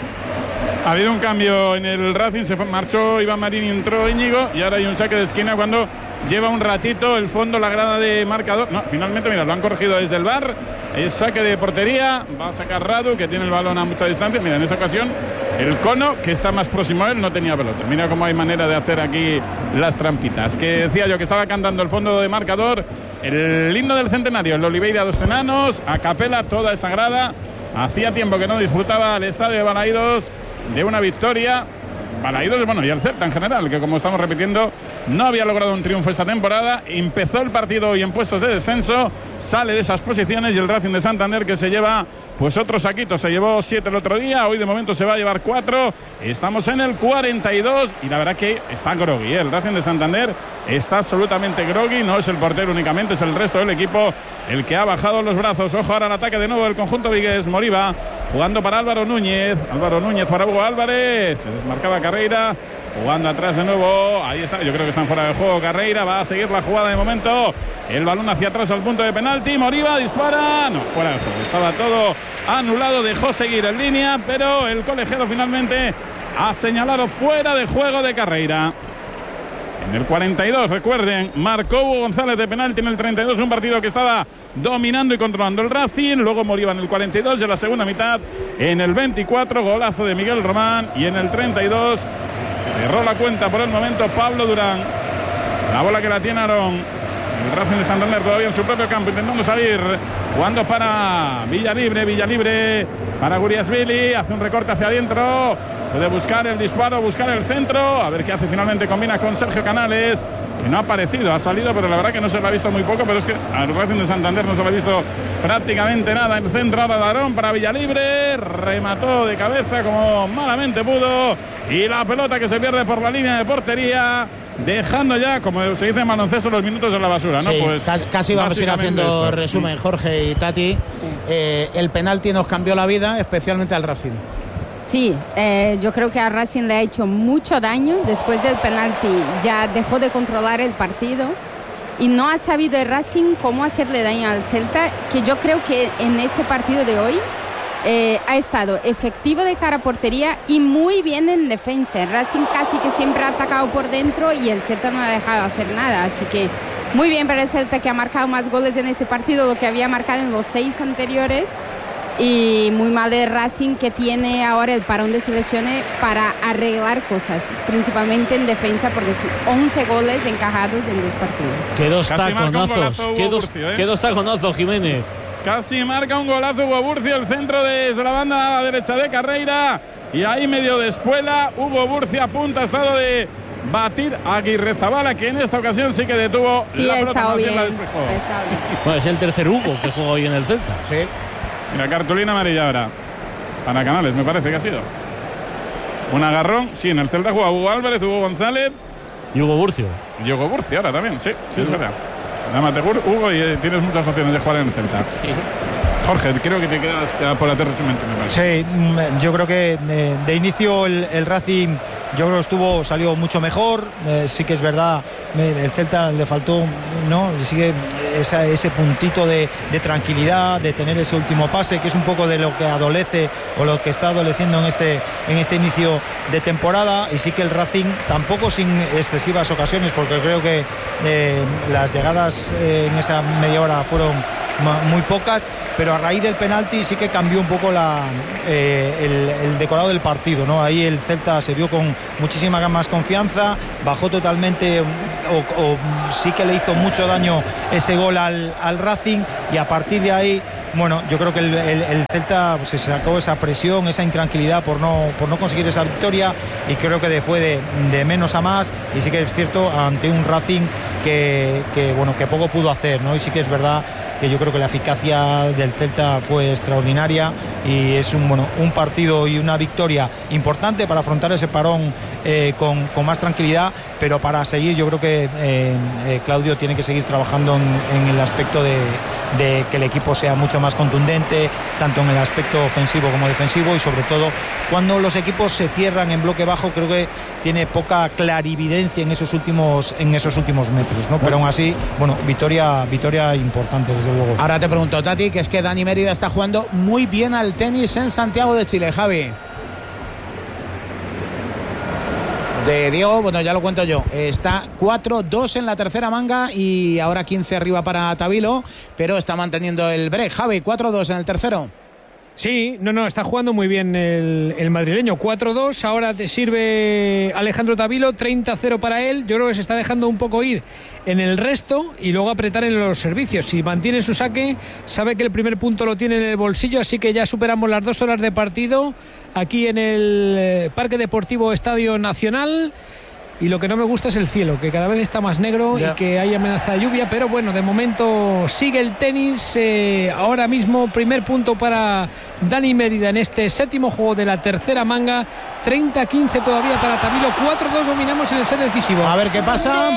Ha habido un cambio en el Racing, se fue, marchó Iván Marín y entró Íñigo, y ahora hay un saque de esquina cuando lleva un ratito el fondo, la grada de marcador. No, finalmente, mira, lo han corregido desde el V A R. Es saque de portería, va a sacar Radu, que tiene el balón a mucha distancia. Mira, en esta ocasión el Cono, que está más próximo a él, no tenía pelota. Mira cómo hay manera de hacer aquí las trampitas. Que decía yo que estaba cantando el fondo de marcador el himno del centenario, el Oliveira dos Enanos, a capela toda esa grada. Hacía tiempo que no disfrutaba el estadio de Balaídos de una victoria. Balaídos, bueno, y el Celta en general, que como estamos repitiendo, no había logrado un triunfo esta temporada. Empezó el partido hoy en puestos de descenso, sale de esas posiciones, y el Racing de Santander, que se lleva pues otro saquito, se llevó siete el otro día, hoy de momento se va a llevar cuatro. Estamos en el cuarenta y dos y la verdad que está groggy, ¿eh? El Racing de Santander está absolutamente groggy, no es el portero únicamente, es el resto del equipo el que ha bajado los brazos. Ojo ahora al ataque de nuevo el conjunto vigués. Moriba jugando para Álvaro Núñez, Álvaro Núñez para Hugo Álvarez, se desmarcaba Carreira, jugando atrás de nuevo, ahí está, yo creo que están fuera de juego. Carreira va a seguir la jugada de momento, el balón hacia atrás al punto de penalti, Moriba dispara, no, fuera de juego, estaba todo anulado, dejó seguir en línea, pero el colegiado finalmente ha señalado fuera de juego de Carreira. En el cuarenta y dos, recuerden, marcó Hugo González de penalti en el treinta y dos, un partido que estaba dominando y controlando el Racing. Luego Moriba en el cuarenta y dos, en la segunda mitad, en el veinticuatro, golazo de Miguel Román, y en el treinta y dos cerró la cuenta por el momento Pablo Durán. La bola que la tiene Aarón. El Racing de Santander todavía en su propio campo, intentando salir, jugando para Villalibre, Villalibre para Guriasvili, hace un recorte hacia adentro, puede buscar el disparo, buscar el centro, a ver qué hace finalmente, combina con Sergio Canales, que no ha aparecido, ha salido, pero la verdad que no se lo ha visto muy poco, pero es que al Racing de Santander no se lo ha visto prácticamente nada. El centro ahora de Aarón para Villalibre, remató de cabeza como malamente pudo, y la pelota que se pierde por la línea de portería, dejando ya, como se dice en baloncesto, los minutos en la basura, ¿no? Sí, pues casi vamos a ir haciendo esto. resumen, Jorge y Tati. Eh, el penalti nos cambió la vida, especialmente al Racing. Sí, eh, yo creo que a Racing le ha hecho mucho daño. Después del penalti ya dejó de controlar el partido y no ha sabido el Racing cómo hacerle daño al Celta, que yo creo que en este partido de hoy eh, ha estado efectivo de cara a portería y muy bien en defensa. El Racing casi que siempre ha atacado por dentro y el Celta no ha dejado hacer nada, así que muy bien para el Celta, que ha marcado más goles en ese partido de lo que había marcado en los seis anteriores. Y muy mal de Racing, que tiene ahora el parón de selecciones para arreglar cosas, principalmente en defensa, porque son once goles encajados en dos partidos. Qué dos taconazos, qué dos, Burcio, ¿eh? qué dos taconazos, Jiménez. Casi marca un golazo Hugo Burcio, el centro desde la banda a la derecha de Carreira, y ahí medio de espuela, Hugo Burcio a punto ha estado de batir a Aguirre Zabala, que en esta ocasión sí que detuvo sí, la pelota, más bien, bien la despejó. bien. Bueno, es el tercer Hugo que juega hoy en el Celta. Sí. Mira, cartulina amarilla ahora. Para Canales, me parece que ha sido. Un agarrón. Sí, en el Celta jugaba Hugo Álvarez, Hugo González. Y Hugo Burcio. Y Hugo Burcio ahora también, sí, sí, sí. Es verdad. Dámate, Hugo, y eh, tienes muchas opciones de jugar en el Celta. Sí. Jorge, creo que te quedas, quedas por la tercera, me parece. Sí, yo creo que de, de inicio el, el Racing, yo creo que estuvo, salió mucho mejor. Eh, sí que es verdad, me, el Celta le faltó, ¿no? Le sigue esa, ese puntito de, de tranquilidad, de tener ese último pase, que es un poco de lo que adolece o lo que está adoleciendo en este, en este inicio de temporada. Y sí que el Racing, tampoco sin excesivas ocasiones, porque creo que eh, las llegadas eh, en esa media hora fueron muy pocas, pero a raíz del penalti sí que cambió un poco la, eh, el, el decorado del partido, ¿no? Ahí el Celta se vio con muchísima más confianza, bajó totalmente, o, o sí que le hizo mucho daño ese gol al, al Racing, y a partir de ahí, bueno, yo creo que el, el, el Celta pues, se sacó esa presión, esa intranquilidad por no, por no conseguir esa victoria, y creo que de, fue de, de menos a más, y sí que es cierto, ante un Racing que, que, bueno, que poco pudo hacer, ¿no? Y sí que es verdad que yo creo que la eficacia del Celta fue extraordinaria, y es un, bueno, un partido y una victoria importante para afrontar ese parón eh, con, con más tranquilidad, pero para seguir yo creo que eh, eh, Claudio tiene que seguir trabajando en, en el aspecto de, de que el equipo sea mucho más contundente, tanto en el aspecto ofensivo como defensivo, y sobre todo cuando los equipos se cierran en bloque bajo, creo que tiene poca clarividencia en esos últimos, en esos últimos metros, ¿no? Pero aún así, bueno, victoria, victoria importante, desde luego. Ahora te pregunto, Tati, que es que Dani Mérida está jugando muy bien al tenis en Santiago de Chile, Javi. De Diego, bueno, ya lo cuento yo. Está cuatro dos en la tercera manga y ahora quince arriba para Tabilo, pero está manteniendo el break. Javi, cuatro dos en el tercero. Sí, no, no, está jugando muy bien el, el madrileño. cuatro dos, ahora te sirve Alejandro Tabilo, treinta cero para él. Yo creo que se está dejando un poco ir en el resto y luego apretar en los servicios. Si mantiene su saque, sabe que el primer punto lo tiene en el bolsillo, así que ya superamos las dos horas de partido aquí en el Parque Deportivo Estadio Nacional. Y lo que no me gusta es el cielo, que cada vez está más negro yeah. y que hay amenaza de lluvia, pero bueno, de momento sigue el tenis. Eh, ahora mismo primer punto para Dani Mérida en este séptimo juego de la tercera manga. treinta quince todavía para Tabilo, cuatro dos dominamos en el set decisivo. A ver qué pasa.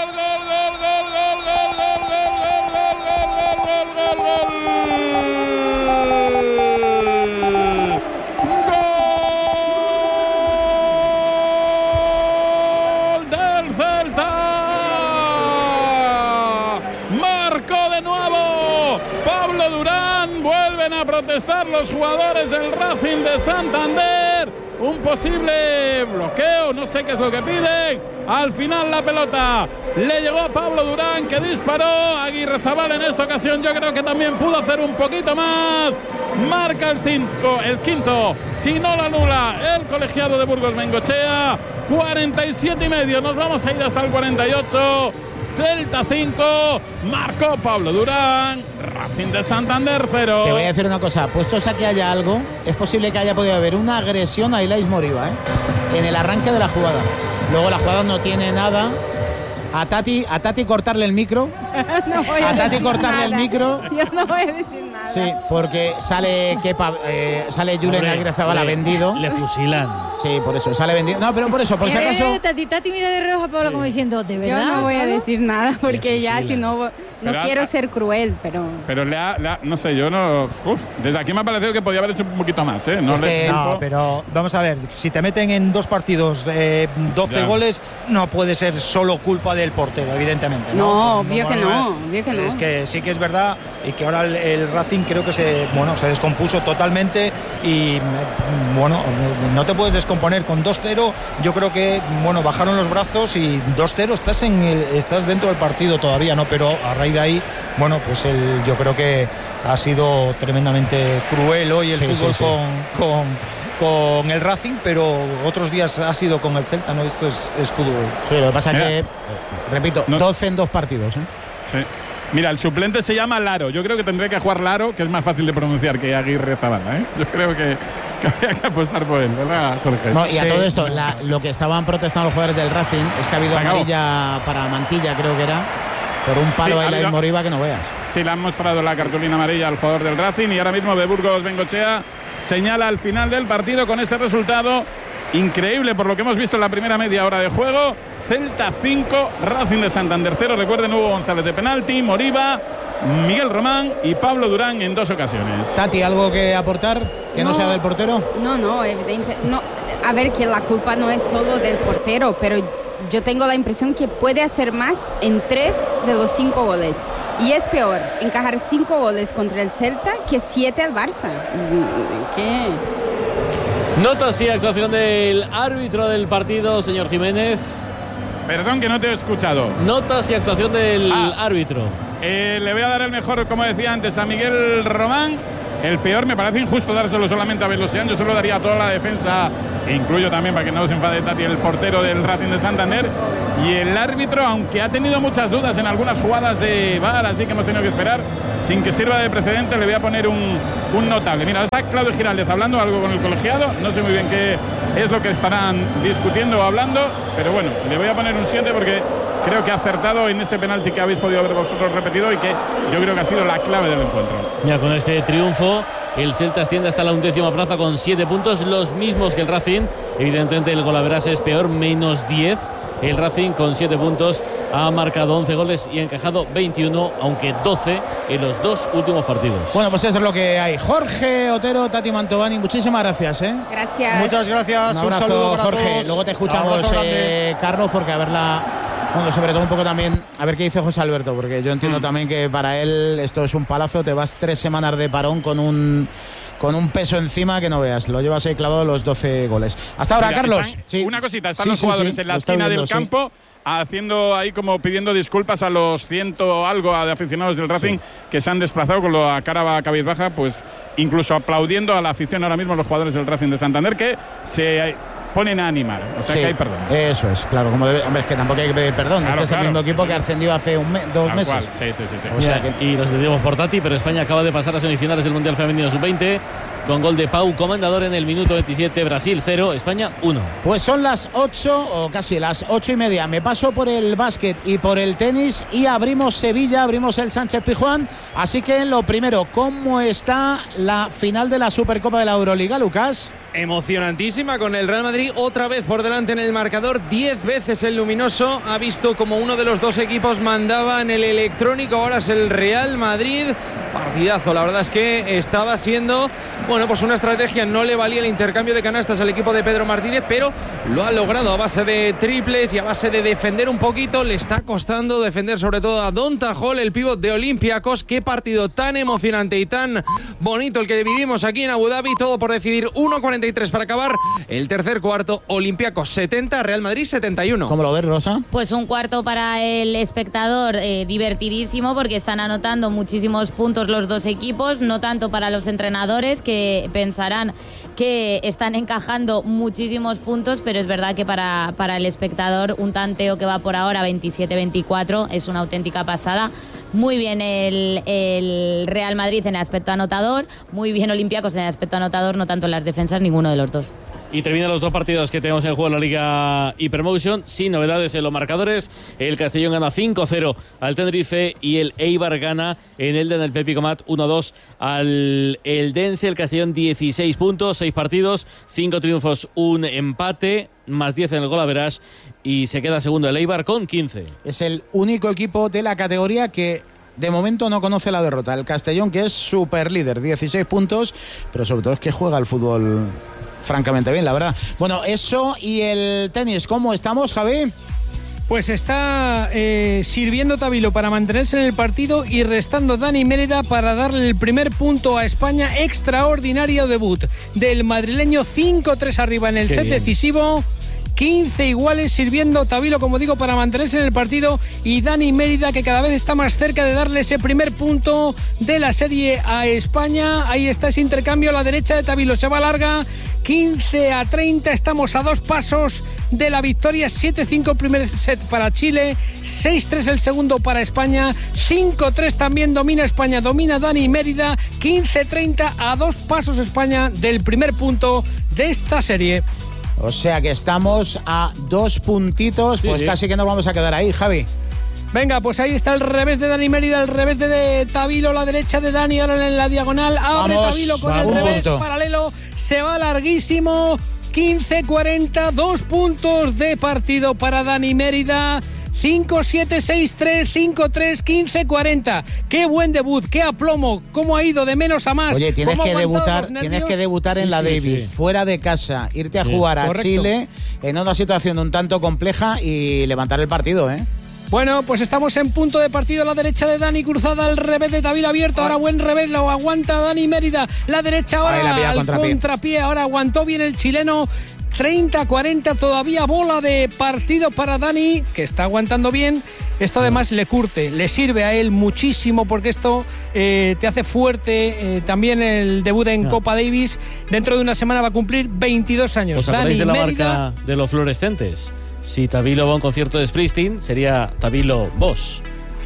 A protestar los jugadores del Racing de Santander, un posible bloqueo, no sé qué es lo que piden. Al final la pelota le llegó a Pablo Durán, que disparó. Aguirrezabal en esta ocasión yo creo que también pudo hacer un poquito más. Marca el, cinco, el quinto, si no la anula el colegiado de Burgos Bengochea. cuarenta y siete y medio, nos vamos a ir hasta el cuarenta y ocho. Celta cinco, marcó Pablo Durán, Racing de Santander cero. Te voy a decir una cosa, puestos a que haya algo, es posible que haya podido haber una agresión a Ilais Moriba, ¿eh? En el arranque de la jugada. Luego la jugada no tiene nada. A Tati, a Tati cortarle el micro. No voy a, a Tati decir cortarle nada. el micro. Yo no voy a decir nada. Sí, porque sale Kepa, eh, sale Julen Aguirrezabala vendido. Le fusilan. Sí, por eso, sale vendido. No, pero por eso, por si acaso. Eh, Tati, Tati mira de reojo a Pablo como diciendo, ¿de verdad? Yo no voy a Pablo? decir nada porque ya si no, no Pero quiero a- ser cruel, pero... Pero le ha, le ha- no sé, yo no. Uf, desde aquí me ha parecido que podía haber hecho un poquito más, ¿eh? No, Es le- que, no, tiempo. pero vamos a ver, si te meten en dos partidos eh, doce Ya. goles, no puede ser solo culpa del portero, evidentemente. No, No, obvio que no, obvio que no. Es que sí que es verdad, y que ahora el, el Racing creo que se, bueno, se descompuso totalmente, y mm, bueno, no te puedes descomponer con dos cero. Yo creo que bueno, bajaron los brazos y dos cero, estás en el, estás dentro del partido todavía, ¿no? Pero a raíz de ahí, bueno, pues el, yo creo que ha sido tremendamente cruel hoy el Sí, fútbol sí, sí. Con, con, con el Racing, pero otros días ha sido con el Celta, ¿no? Esto es, es fútbol. Sí, lo que pasa es Mira. que, eh, repito, No. doce en dos partidos, ¿eh? Sí. Mira, el suplente se llama Laro. Yo creo que tendría que jugar Laro, que es más fácil de pronunciar que Aguirrezabala, ¿eh? Yo creo que, que habría que apostar por él, ¿verdad, Jorge? No, y a Sí. todo esto, la- lo que estaban protestando los jugadores del Racing es que ha habido Se acabó. amarilla para Mantilla, creo que era, por un palo Sí, ahí la habido- Moriba que no veas. Sí, le han mostrado la cartulina amarilla al jugador del Racing y ahora mismo de Burgos Bengochea señala al final del partido con ese resultado increíble por lo que hemos visto en la primera media hora de juego. Celta cinco, Racing de Santander cero. Recuerden, Hugo González de penalti, Moriba, Miguel Román y Pablo Durán en dos ocasiones. Tati, ¿algo que aportar que no, No. sea del portero? No, no, evidente. No, a ver, que la culpa no es solo del portero, pero yo tengo la impresión que puede hacer más en tres de los cinco goles. Y es peor encajar cinco goles contra el Celta que siete al Barça. ¿Qué? Notas y actuación del árbitro del partido, señor Jiménez. Perdón que no te he escuchado. Notas y actuación del Ah. árbitro. Eh, le voy a dar el mejor, como decía antes, a Miguel Román. El peor me parece injusto dárselo solamente a Belosian. Yo solo daría a toda la defensa, e incluyo también, para que no se enfade Tati, el portero del Racing de Santander. Y el árbitro, aunque ha tenido muchas dudas en algunas jugadas de V A R, así que hemos tenido que esperar, sin que sirva de precedente, le voy a poner un, un notable. Mira, está Claudio Giraldez hablando algo con el colegiado. No sé muy bien qué es lo que estarán discutiendo o hablando, pero bueno, le voy a poner un siete porque creo que ha acertado en ese penalti que habéis podido ver vosotros repetido y que yo creo que ha sido la clave del encuentro. Mira, con este triunfo, el Celta asciende hasta la undécima plaza con siete puntos, los mismos que el Racing. Evidentemente el golaveraje es peor, menos diez. El Racing con siete puntos ha marcado once goles y ha encajado veintiuno, aunque doce en los dos últimos partidos. Bueno, pues eso es lo que hay. Jorge Otero, Tati Mantovani, muchísimas gracias, ¿eh? Gracias. Muchas gracias. Un abrazo, saludo para Jorge. todos. Luego te escuchamos, Abrazo grande. eh, Carlos, porque a ver la... Bueno, sobre todo un poco también a ver qué dice José Alberto, porque yo entiendo también que para él esto es un palazo. Te vas tres semanas de parón con un con un peso encima que no veas. Lo llevas ahí clavado los doce goles. Hasta ahora, Mira, Carlos. están- Sí. Una cosita, están Sí, los sí, jugadores sí, en la lo estoy esquina viendo, del sí. campo haciendo ahí como pidiendo disculpas a los ciento algo de aficionados del Racing Sí. que se han desplazado con la cara cabizbaja, pues incluso aplaudiendo a la afición ahora mismo los jugadores del Racing de Santander que se ponen a animar, o sea Sí, que hay perdón. eso es, claro, como debe, hombre, es que tampoco hay que pedir perdón. Claro, este es el claro. mismo equipo que ha ascendido hace un mes, dos Tal meses. cual. Sí, sí, sí, sí. O sea Mira, que- y los entendemos por Tati, pero España acaba de pasar a semifinales del Mundial Femenino sub veinte con gol de Pau Comendador en el minuto veintisiete. Brasil cero, España uno. Pues son las ocho o casi las ocho y media. Me paso por el básquet y por el tenis y abrimos Sevilla, abrimos el Sánchez Pizjuán. Así que lo primero, ¿cómo está la final de la Supercopa de la Euroliga, Lucas? Emocionantísima, con el Real Madrid otra vez por delante en el marcador. Diez veces el luminoso ha visto como uno de los dos equipos mandaba en el electrónico. Ahora es el Real Madrid. Partidazo, la verdad es que estaba siendo, bueno, pues una estrategia. No le valía el intercambio de canastas al equipo de Pedro Martínez, pero lo ha logrado a base de triples y a base de defender un poquito. Le está costando defender sobre todo a Donta Hall, el pívot de Olympiacos. Qué partido tan emocionante y tan bonito el que vivimos aquí en Abu Dhabi. Todo por decidir. uno cuarenta y tres para acabar el tercer cuarto. Olympiacos setenta, Real Madrid setenta y uno. ¿Cómo lo ves, Rosa? Pues un cuarto para el espectador eh, divertidísimo porque están anotando muchísimos puntos los dos equipos, no tanto para los entrenadores que pensarán que están encajando muchísimos puntos, pero es verdad que para, para el espectador un tanteo que va por ahora veintisiete veinticuatro es una auténtica pasada. Muy bien el, el Real Madrid en el aspecto anotador, muy bien Olympiacos en el aspecto anotador, no tanto en las defensas ninguno de los dos. Y terminan los dos partidos que tenemos en juego en la Liga Hypermotion, sin novedades en los marcadores. El Castellón gana cinco cero al Tenerife y el Eibar gana en el del Pepi Comat uno dos al Eldense. El Castellón dieciséis puntos, seis partidos, cinco triunfos, un empate, más diez en el gol average y se queda segundo el Eibar con quince. Es el único equipo de la categoría que de momento no conoce la derrota. El Castellón, que es super líder, dieciséis puntos, pero sobre todo es que juega al fútbol francamente bien, la verdad. Bueno, eso y el tenis, ¿cómo estamos, Javi? Pues está eh, sirviendo Tabilo para mantenerse en el partido y restando Dani Mérida para darle el primer punto a España. Extraordinario debut del madrileño, cinco tres arriba en el Qué set bien. decisivo. quince iguales, sirviendo Tabilo, como digo, para mantenerse en el partido, y Dani Mérida, que cada vez está más cerca de darle ese primer punto de la serie a España. Ahí está ese intercambio a la derecha de Tabilo, se va larga, quince a treinta, estamos a dos pasos de la victoria. Siete cinco el primer set para Chile, seis tres el segundo para España, cinco tres también domina España, domina Dani Mérida, quince treinta, a dos pasos España del primer punto de esta serie. O sea que estamos a dos puntitos, Sí, pues sí. casi que nos vamos a quedar ahí, Javi. Venga, pues ahí está el revés de Dani Mérida, el revés de, de Tabilo, la derecha de Dani, ahora en la diagonal. Abre Vamos, Tabilo con vamos. el revés Punto. paralelo. Se va larguísimo. quince cuarenta, dos puntos de partido para Dani Mérida. cinco siete, seis tres, cinco tres, quince cuarenta. Qué buen debut, qué aplomo, cómo ha ido de menos a más. Oye, tienes cómo que ha aguantado debutar, los tienes que nervios. debutar en Sí, la sí, Davis, sí. fuera de casa, irte a Sí, jugar a correcto. Chile en una situación un tanto compleja y levantar el partido, ¿eh? Bueno, pues estamos en punto de partido. La derecha de Dani cruzada, al revés de Tabilo abierto. Ahora buen revés, lo aguanta Dani Mérida. La derecha ahora Ahí la pilla al contrapié. contrapié. Ahora aguantó bien el chileno. treinta cuarenta, todavía bola de partido para Dani, que está aguantando bien. Esto además le curte, le sirve a él muchísimo porque esto eh, te hace fuerte. Eh, también el debut en No. Copa Davis. Dentro de una semana va a cumplir veintidós años. ¿Os acordáis Dani de la Mérida. marca de los fluorescentes? Si Tabilo va a un concierto de Springsteen, sería Tabilo Boss.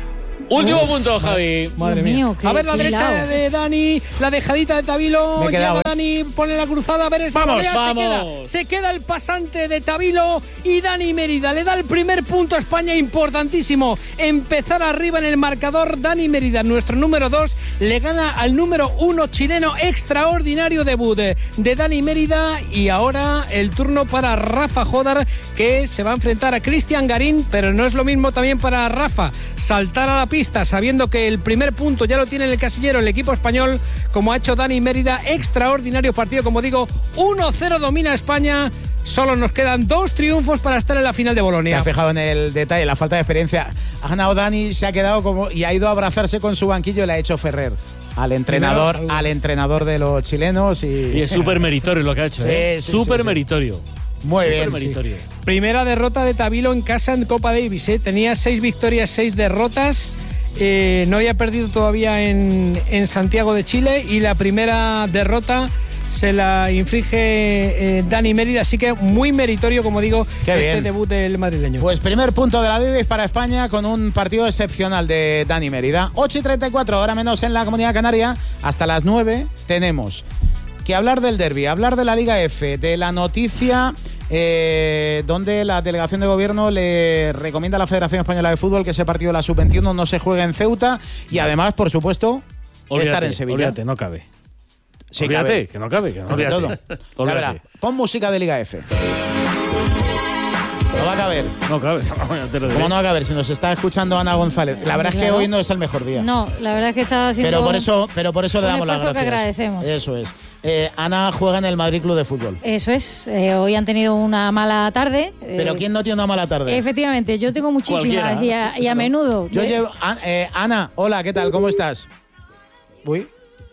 Último Uf, punto, Javi. Madre Dios mía. mío, qué- a ver la qué derecha hilado. de Dani, la dejadita de Tabilo. Me he quedado, Llega ¿eh? Dani, pone la cruzada, a ver esa Vamos, volea, vamos. Se queda, se queda el pasante de Tabilo y Dani Mérida le da el primer punto a España, importantísimo. Empezar arriba en el marcador. Dani Mérida, nuestro número dos, le gana al número uno chileno. Extraordinario debut de, de Dani Mérida. Y ahora el turno para Rafa Jodar, que se va a enfrentar a Cristian Garín, pero no es lo mismo también para Rafa saltar a la pista sabiendo que el primer punto ya lo tiene en el casillero el equipo español, como ha hecho Dani Mérida. Extraordinario partido, como digo, uno cero domina España. Solo nos quedan dos triunfos para estar en la final de Te Bolonia. has fijado en el detalle, la falta de experiencia. Ha ganado Dani, se ha quedado como y ha ido a abrazarse con su banquillo y le ha hecho Ferrer al entrenador, Primero, al entrenador de los chilenos y, Y es súper meritorio lo que ha hecho. Sí, ¿eh? sí, Súper sí, sí. meritorio. muy Súper bien. sí. meritorio. Primera derrota de Tabilo en casa en Copa Davis. ¿eh? Tenía seis victorias, seis derrotas. Eh, no había perdido todavía en, en Santiago de Chile y la primera derrota se la inflige eh, Dani Mérida, así que muy meritorio, como digo, Qué este bien. debut del madrileño. Pues primer punto de la Davis para España con un partido excepcional de Dani Mérida. ocho y treinta y cuatro, hora menos en la Comunidad Canaria. Hasta las nueve tenemos que hablar del derbi, hablar de la Liga F, de la noticia eh, donde la delegación de gobierno le recomienda a la Federación Española de Fútbol que ese partido de la sub veintiuno no se juegue en Ceuta y además, por supuesto, Olvídate, estar en Sevilla. Olvídate, no cabe. Sí, olvídate, cabe. que no cabe. Que no Sobre olvídate. todo. Ya Olvídate. verá, pon música de Liga F. No va a caber. No cabe. Ya te lo diré. ¿Cómo no va a caber? Si nos está escuchando Ana González. La verdad es que Claro. hoy no es el mejor día. No, la verdad es que está haciendo. Pero por eso, pero por eso le un damos las esfuerzo que gracias. agradecemos. Eso es. Eh, Ana juega en el Madrid Club de Fútbol. Eso es. eh, hoy han tenido una mala tarde. eh, Pero ¿quién no tiene una mala tarde? Efectivamente, yo tengo muchísimas y a, y a menudo. Yo ¿eh? llevo. An- eh, Ana, hola, ¿qué tal? ¿Cómo estás? Uy.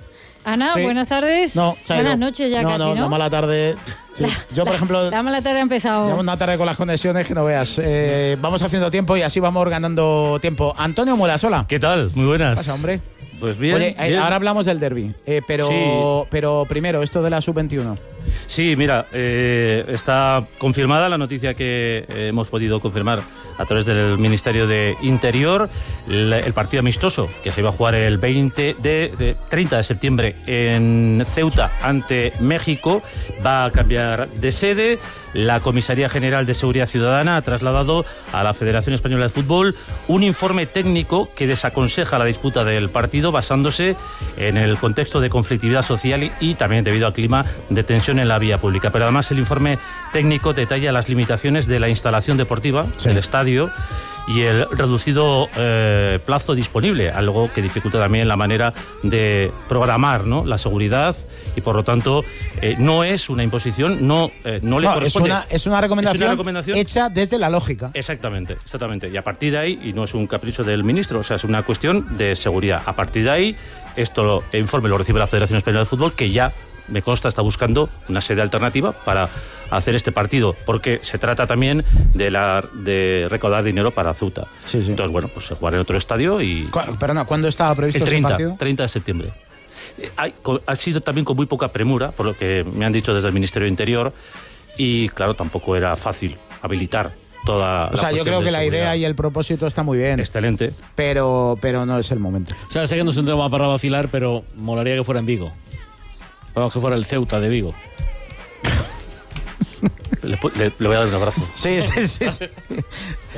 Ana, Sí. buenas tardes. No, se ha buenas ido. noches ya no, casi, no, ¿no? la mala tarde. sí. Yo, por ejemplo, La mala tarde ha empezado. llevo una tarde con las conexiones que no veas. Eh, vamos haciendo tiempo y así vamos ganando tiempo. Antonio Muelas, hola. ¿Qué tal? Muy buenas. ¿Qué pasa, hombre? Pues bien. Oye, eh, bien. ahora hablamos del derbi, eh, pero, Sí. pero primero, esto de la sub veintiuno. Sí, mira, eh, está confirmada la noticia que eh, hemos podido confirmar a través del Ministerio de Interior. El, el partido amistoso que se iba a jugar el veinte de, de treinta de septiembre en Ceuta ante México va a cambiar de sede. La Comisaría General de Seguridad Ciudadana ha trasladado a la Federación Española de Fútbol un informe técnico que desaconseja la disputa del partido basándose en el contexto de conflictividad social y, y también debido al clima de tensión en la vía pública. Pero además el informe técnico detalla las limitaciones de la instalación deportiva del estadio y el reducido eh, plazo disponible, algo que dificulta también la manera de programar, ¿no?, la seguridad y por lo tanto eh, no es una imposición, no, eh, no le No, es corresponde. una, es una recomendación, Es una recomendación hecha desde la lógica. Exactamente, exactamente. Y a partir de ahí, y no es un capricho del ministro, o sea, es una cuestión de seguridad. A partir de ahí, esto lo, el informe lo recibe la Federación Española de Fútbol, que ya, me consta, está buscando una sede alternativa para hacer este partido, porque se trata también de, la, de recaudar dinero para Ceuta. Sí, sí. Entonces, bueno, pues se jugará en otro estadio y... Cu- Perdona, ¿cuándo estaba previsto El ese treinta, partido? treinta de septiembre. Eh, hay- co- ha sido también con muy poca premura, por lo que me han dicho desde el Ministerio de Interior, y claro, tampoco era fácil habilitar toda O sea, yo creo que la idea y el propósito está muy bien. Excelente. Pero, pero no es el momento. O sea, sé que no es un tema para vacilar, pero molaría que fuera en Vigo. Vamos, que fuera el Ceuta de Vigo. Le, pu- le- le voy a dar un abrazo. Sí, sí, sí. sí.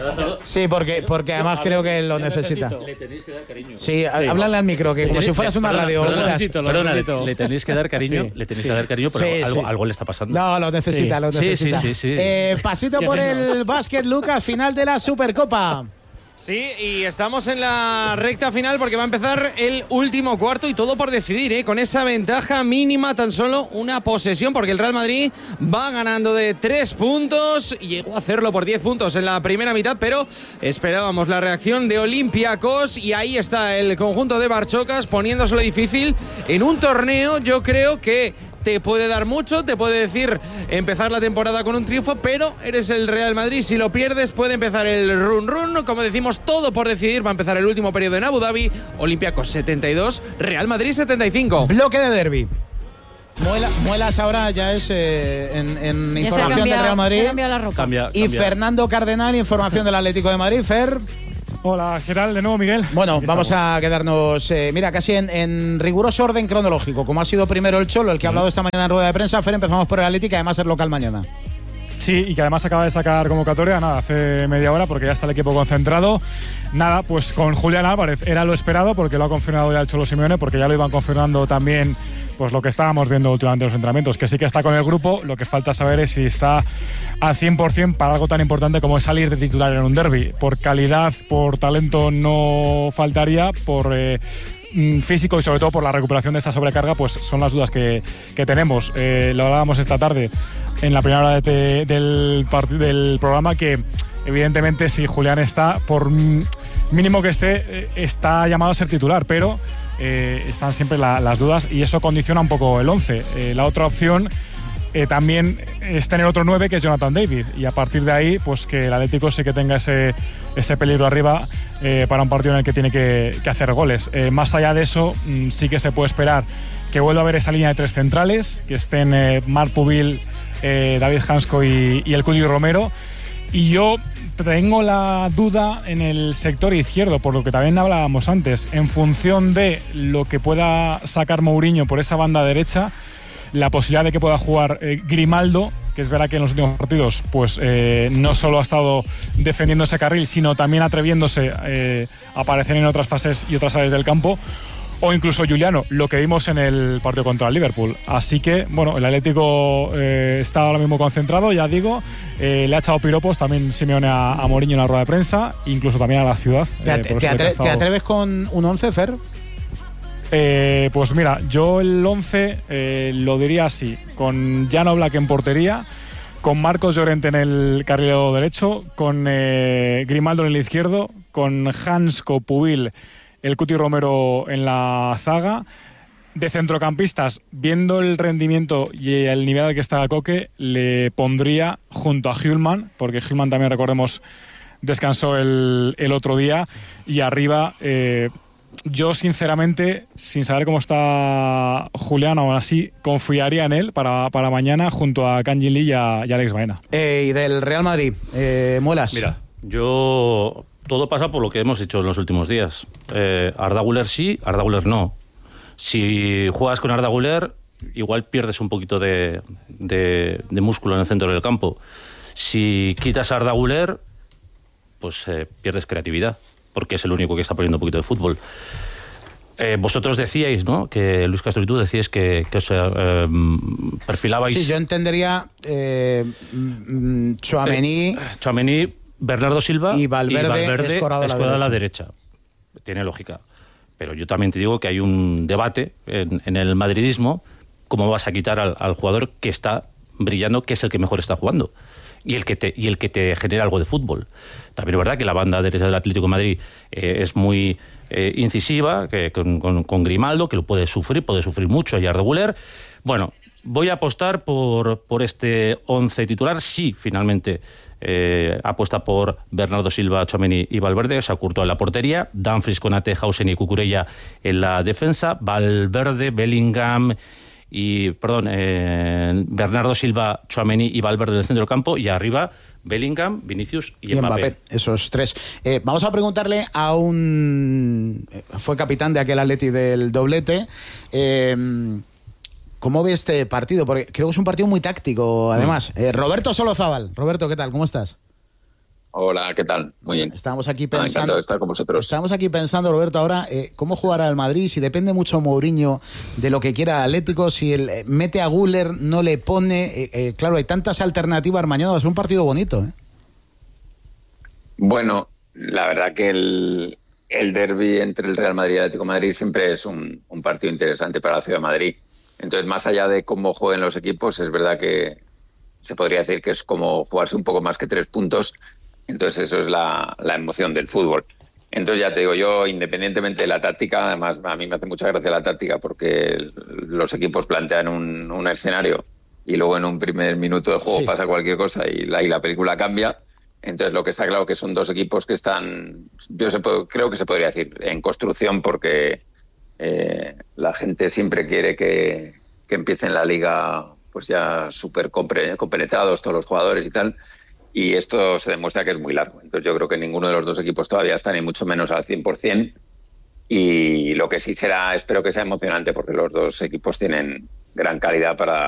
Sí, porque, porque además creo que lo necesita. Le tenéis que dar cariño. Sí, háblale al micro, que como si fueras una perdona, radio. Perdona, necesito, perdona le, le tenéis que dar cariño, sí, le tenéis sí. que dar cariño, pero sí, algo, sí. algo le está pasando. No, lo necesita, sí. lo necesita. Sí, sí, sí, sí. Eh, pasito por el básquet, Lucas, final de la Supercopa. Sí, y estamos en la recta final porque va a empezar el último cuarto y todo por decidir, ¿eh? Con esa ventaja mínima, tan solo una posesión, porque el Real Madrid va ganando de tres puntos y llegó a hacerlo por diez puntos en la primera mitad, pero esperábamos la reacción de Olympiacos y ahí está el conjunto de Barchocas poniéndoselo difícil en un torneo. Yo creo que te puede dar mucho, te puede decir empezar la temporada con un triunfo, pero eres el Real Madrid, si lo pierdes puede empezar el run run, como decimos, todo por decidir. Va a empezar el último periodo en Abu Dhabi. Olympiacos setenta y dos, Real Madrid setenta y cinco. Bloque de derbi. Muela, Muelas ahora ya es eh, en, en información cambiado, del Real Madrid. La roca. Cambia, y cambia. Fernando Cardenal, información del Atlético de Madrid. Fer. Hola, ¿qué tal? De nuevo, Miguel. Bueno, Aquí vamos estamos. a quedarnos, eh, mira, casi en, en riguroso orden cronológico. Como ha sido primero el Cholo, el que ha hablado esta mañana en rueda de prensa, Fer, empezamos por el Atlético y además es local mañana. Sí, y que además acaba de sacar convocatoria, nada, hace media hora, porque ya está el equipo concentrado. Nada, pues con Julián Álvarez era lo esperado, porque lo ha confirmado ya el Cholo Simeone, porque ya lo iban confirmando también, pues lo que estábamos viendo últimamente en los entrenamientos, que sí que está con el grupo. Lo que falta saber es si está al cien por ciento para algo tan importante como es salir de titular en un derbi. Por calidad, por talento no faltaría, por eh, físico y sobre todo por la recuperación de esa sobrecarga, pues son las dudas que, que tenemos. Eh, lo hablábamos esta tarde en la primera hora de, del, del programa, que evidentemente si Julián está, por mínimo que esté, está llamado a ser titular, pero eh, están siempre la, las dudas y eso condiciona un poco el once. Eh, la otra opción eh, también es tener otro nueve, que es Jonathan David, y a partir de ahí pues que el Atlético sí que tenga ese, ese peligro arriba eh, para un partido en el que tiene que, que hacer goles. Eh, más allá de eso, mmm, sí que se puede esperar que vuelva a haber esa línea de tres centrales, que estén eh, Marc Pubil, eh, David Hansko y, y el Cuti Romero. Y yo tengo la duda en el sector izquierdo, por lo que también hablábamos antes, en función de lo que pueda sacar Mourinho por esa banda derecha, la posibilidad de que pueda jugar eh, Grimaldo, que es verdad que en los últimos partidos pues eh, no solo ha estado defendiendo ese carril, sino también atreviéndose eh, a aparecer en otras fases y otras áreas del campo, o incluso Juliano, lo que vimos en el partido contra el Liverpool. Así que, bueno, el Atlético eh, está ahora mismo concentrado, ya digo, eh, le ha echado piropos también Simeone a, a Mourinho en la rueda de prensa, incluso también a la ciudad. ¿Te, eh, te, atre estado... ¿te atreves con un once, Fer? Eh, pues mira, yo el once eh, lo diría así, con Jan Oblak en portería, con Marcos Llorente en el carril derecho, con eh, Grimaldo en el izquierdo, con Hansko, Pubil, el Cuti Romero en la zaga. De centrocampistas, viendo el rendimiento y el nivel al que está Koke, le pondría junto a Hjulman, porque Hjulman también, recordemos, descansó el, el otro día, y arriba eh, yo sinceramente, sin saber cómo está Julián, aún así confiaría en él para, para mañana junto a Kangin Lee y a, y a Alex Baena. Eh, y del Real Madrid, eh, Muelas. Mira, yo... Todo pasa por lo que hemos hecho en los últimos días. Eh, Arda Güler sí, Arda Güler no. Si juegas con Arda Güler, igual pierdes un poquito de, de, de músculo en el centro del campo. Si quitas a Arda Güler, pues eh, pierdes creatividad, porque es el único que está poniendo un poquito de fútbol. Eh, vosotros decíais, ¿no?, que Luis Castro y tú decíais que, que os eh, perfilabais... Sí, yo entendería eh, Tchouaméni... Eh, Tchouaméni, Bernardo Silva y Valverde, y Valverde escorado a la derecha. a la derecha. Tiene lógica. Pero yo también te digo que hay un debate en, en el madridismo, cómo vas a quitar al, al jugador que está brillando, que es el que mejor está jugando y el que te, y el que te genera algo de fútbol. También es verdad que la banda derecha del Atlético de Madrid eh, es muy eh, incisiva, que, con, con, con Grimaldo, que lo puede sufrir, puede sufrir mucho, y Arda Güler. Bueno, voy a apostar por, por este once titular. Sí, finalmente eh, apuesta por Bernardo Silva, Tchouaméni y Valverde, o sea, Courtois en la portería, Dumfries, Konate, Hausen y Cucurella en la defensa, Valverde, Bellingham y, perdón, eh, Bernardo Silva, Tchouaméni y Valverde en el centro del campo, y arriba Bellingham, Vinicius y, y Mbappé. Mbappé. Esos tres. Eh, vamos a preguntarle a un... Fue capitán de aquel Atleti del doblete. Eh, ¿Cómo ve este partido? Porque creo que es un partido muy táctico, además. Eh, Roberto Solozábal. Roberto, ¿qué tal? ¿Cómo estás? Hola, ¿qué tal? Muy bien. Estamos aquí Ah, pensando. encantado de estar con vosotros. Estamos aquí pensando, Roberto, ahora eh, cómo jugará el Madrid, si depende mucho Mourinho de lo que quiera Atlético, si el, eh, mete a Güler, no le pone. Eh, eh, claro, hay tantas alternativas. Mañana va a ser un partido bonito, ¿eh? Bueno, la verdad que el, el derbi entre el Real Madrid y el Atlético de Madrid siempre es un, un partido interesante para la Ciudad de Madrid. Entonces, más allá de cómo jueguen los equipos, es verdad que se podría decir que es como jugarse un poco más que tres puntos. Entonces eso es la, la emoción del fútbol. Entonces ya te digo, yo independientemente de la táctica, además a mí me hace mucha gracia la táctica porque los equipos plantean un, un escenario y luego en un primer minuto de juego sí. pasa cualquier cosa y la, y la película cambia. Entonces lo que está claro que son dos equipos que están, yo se puedo, creo que se podría decir, en construcción porque eh, la gente siempre quiere que, que empiecen la liga pues ya súper compenetrados todos los jugadores y tal. Y esto se demuestra que es muy largo. Entonces yo creo que ninguno de los dos equipos todavía está ni mucho menos al cien por ciento. Y lo que sí será, espero que sea emocionante porque los dos equipos tienen gran calidad para,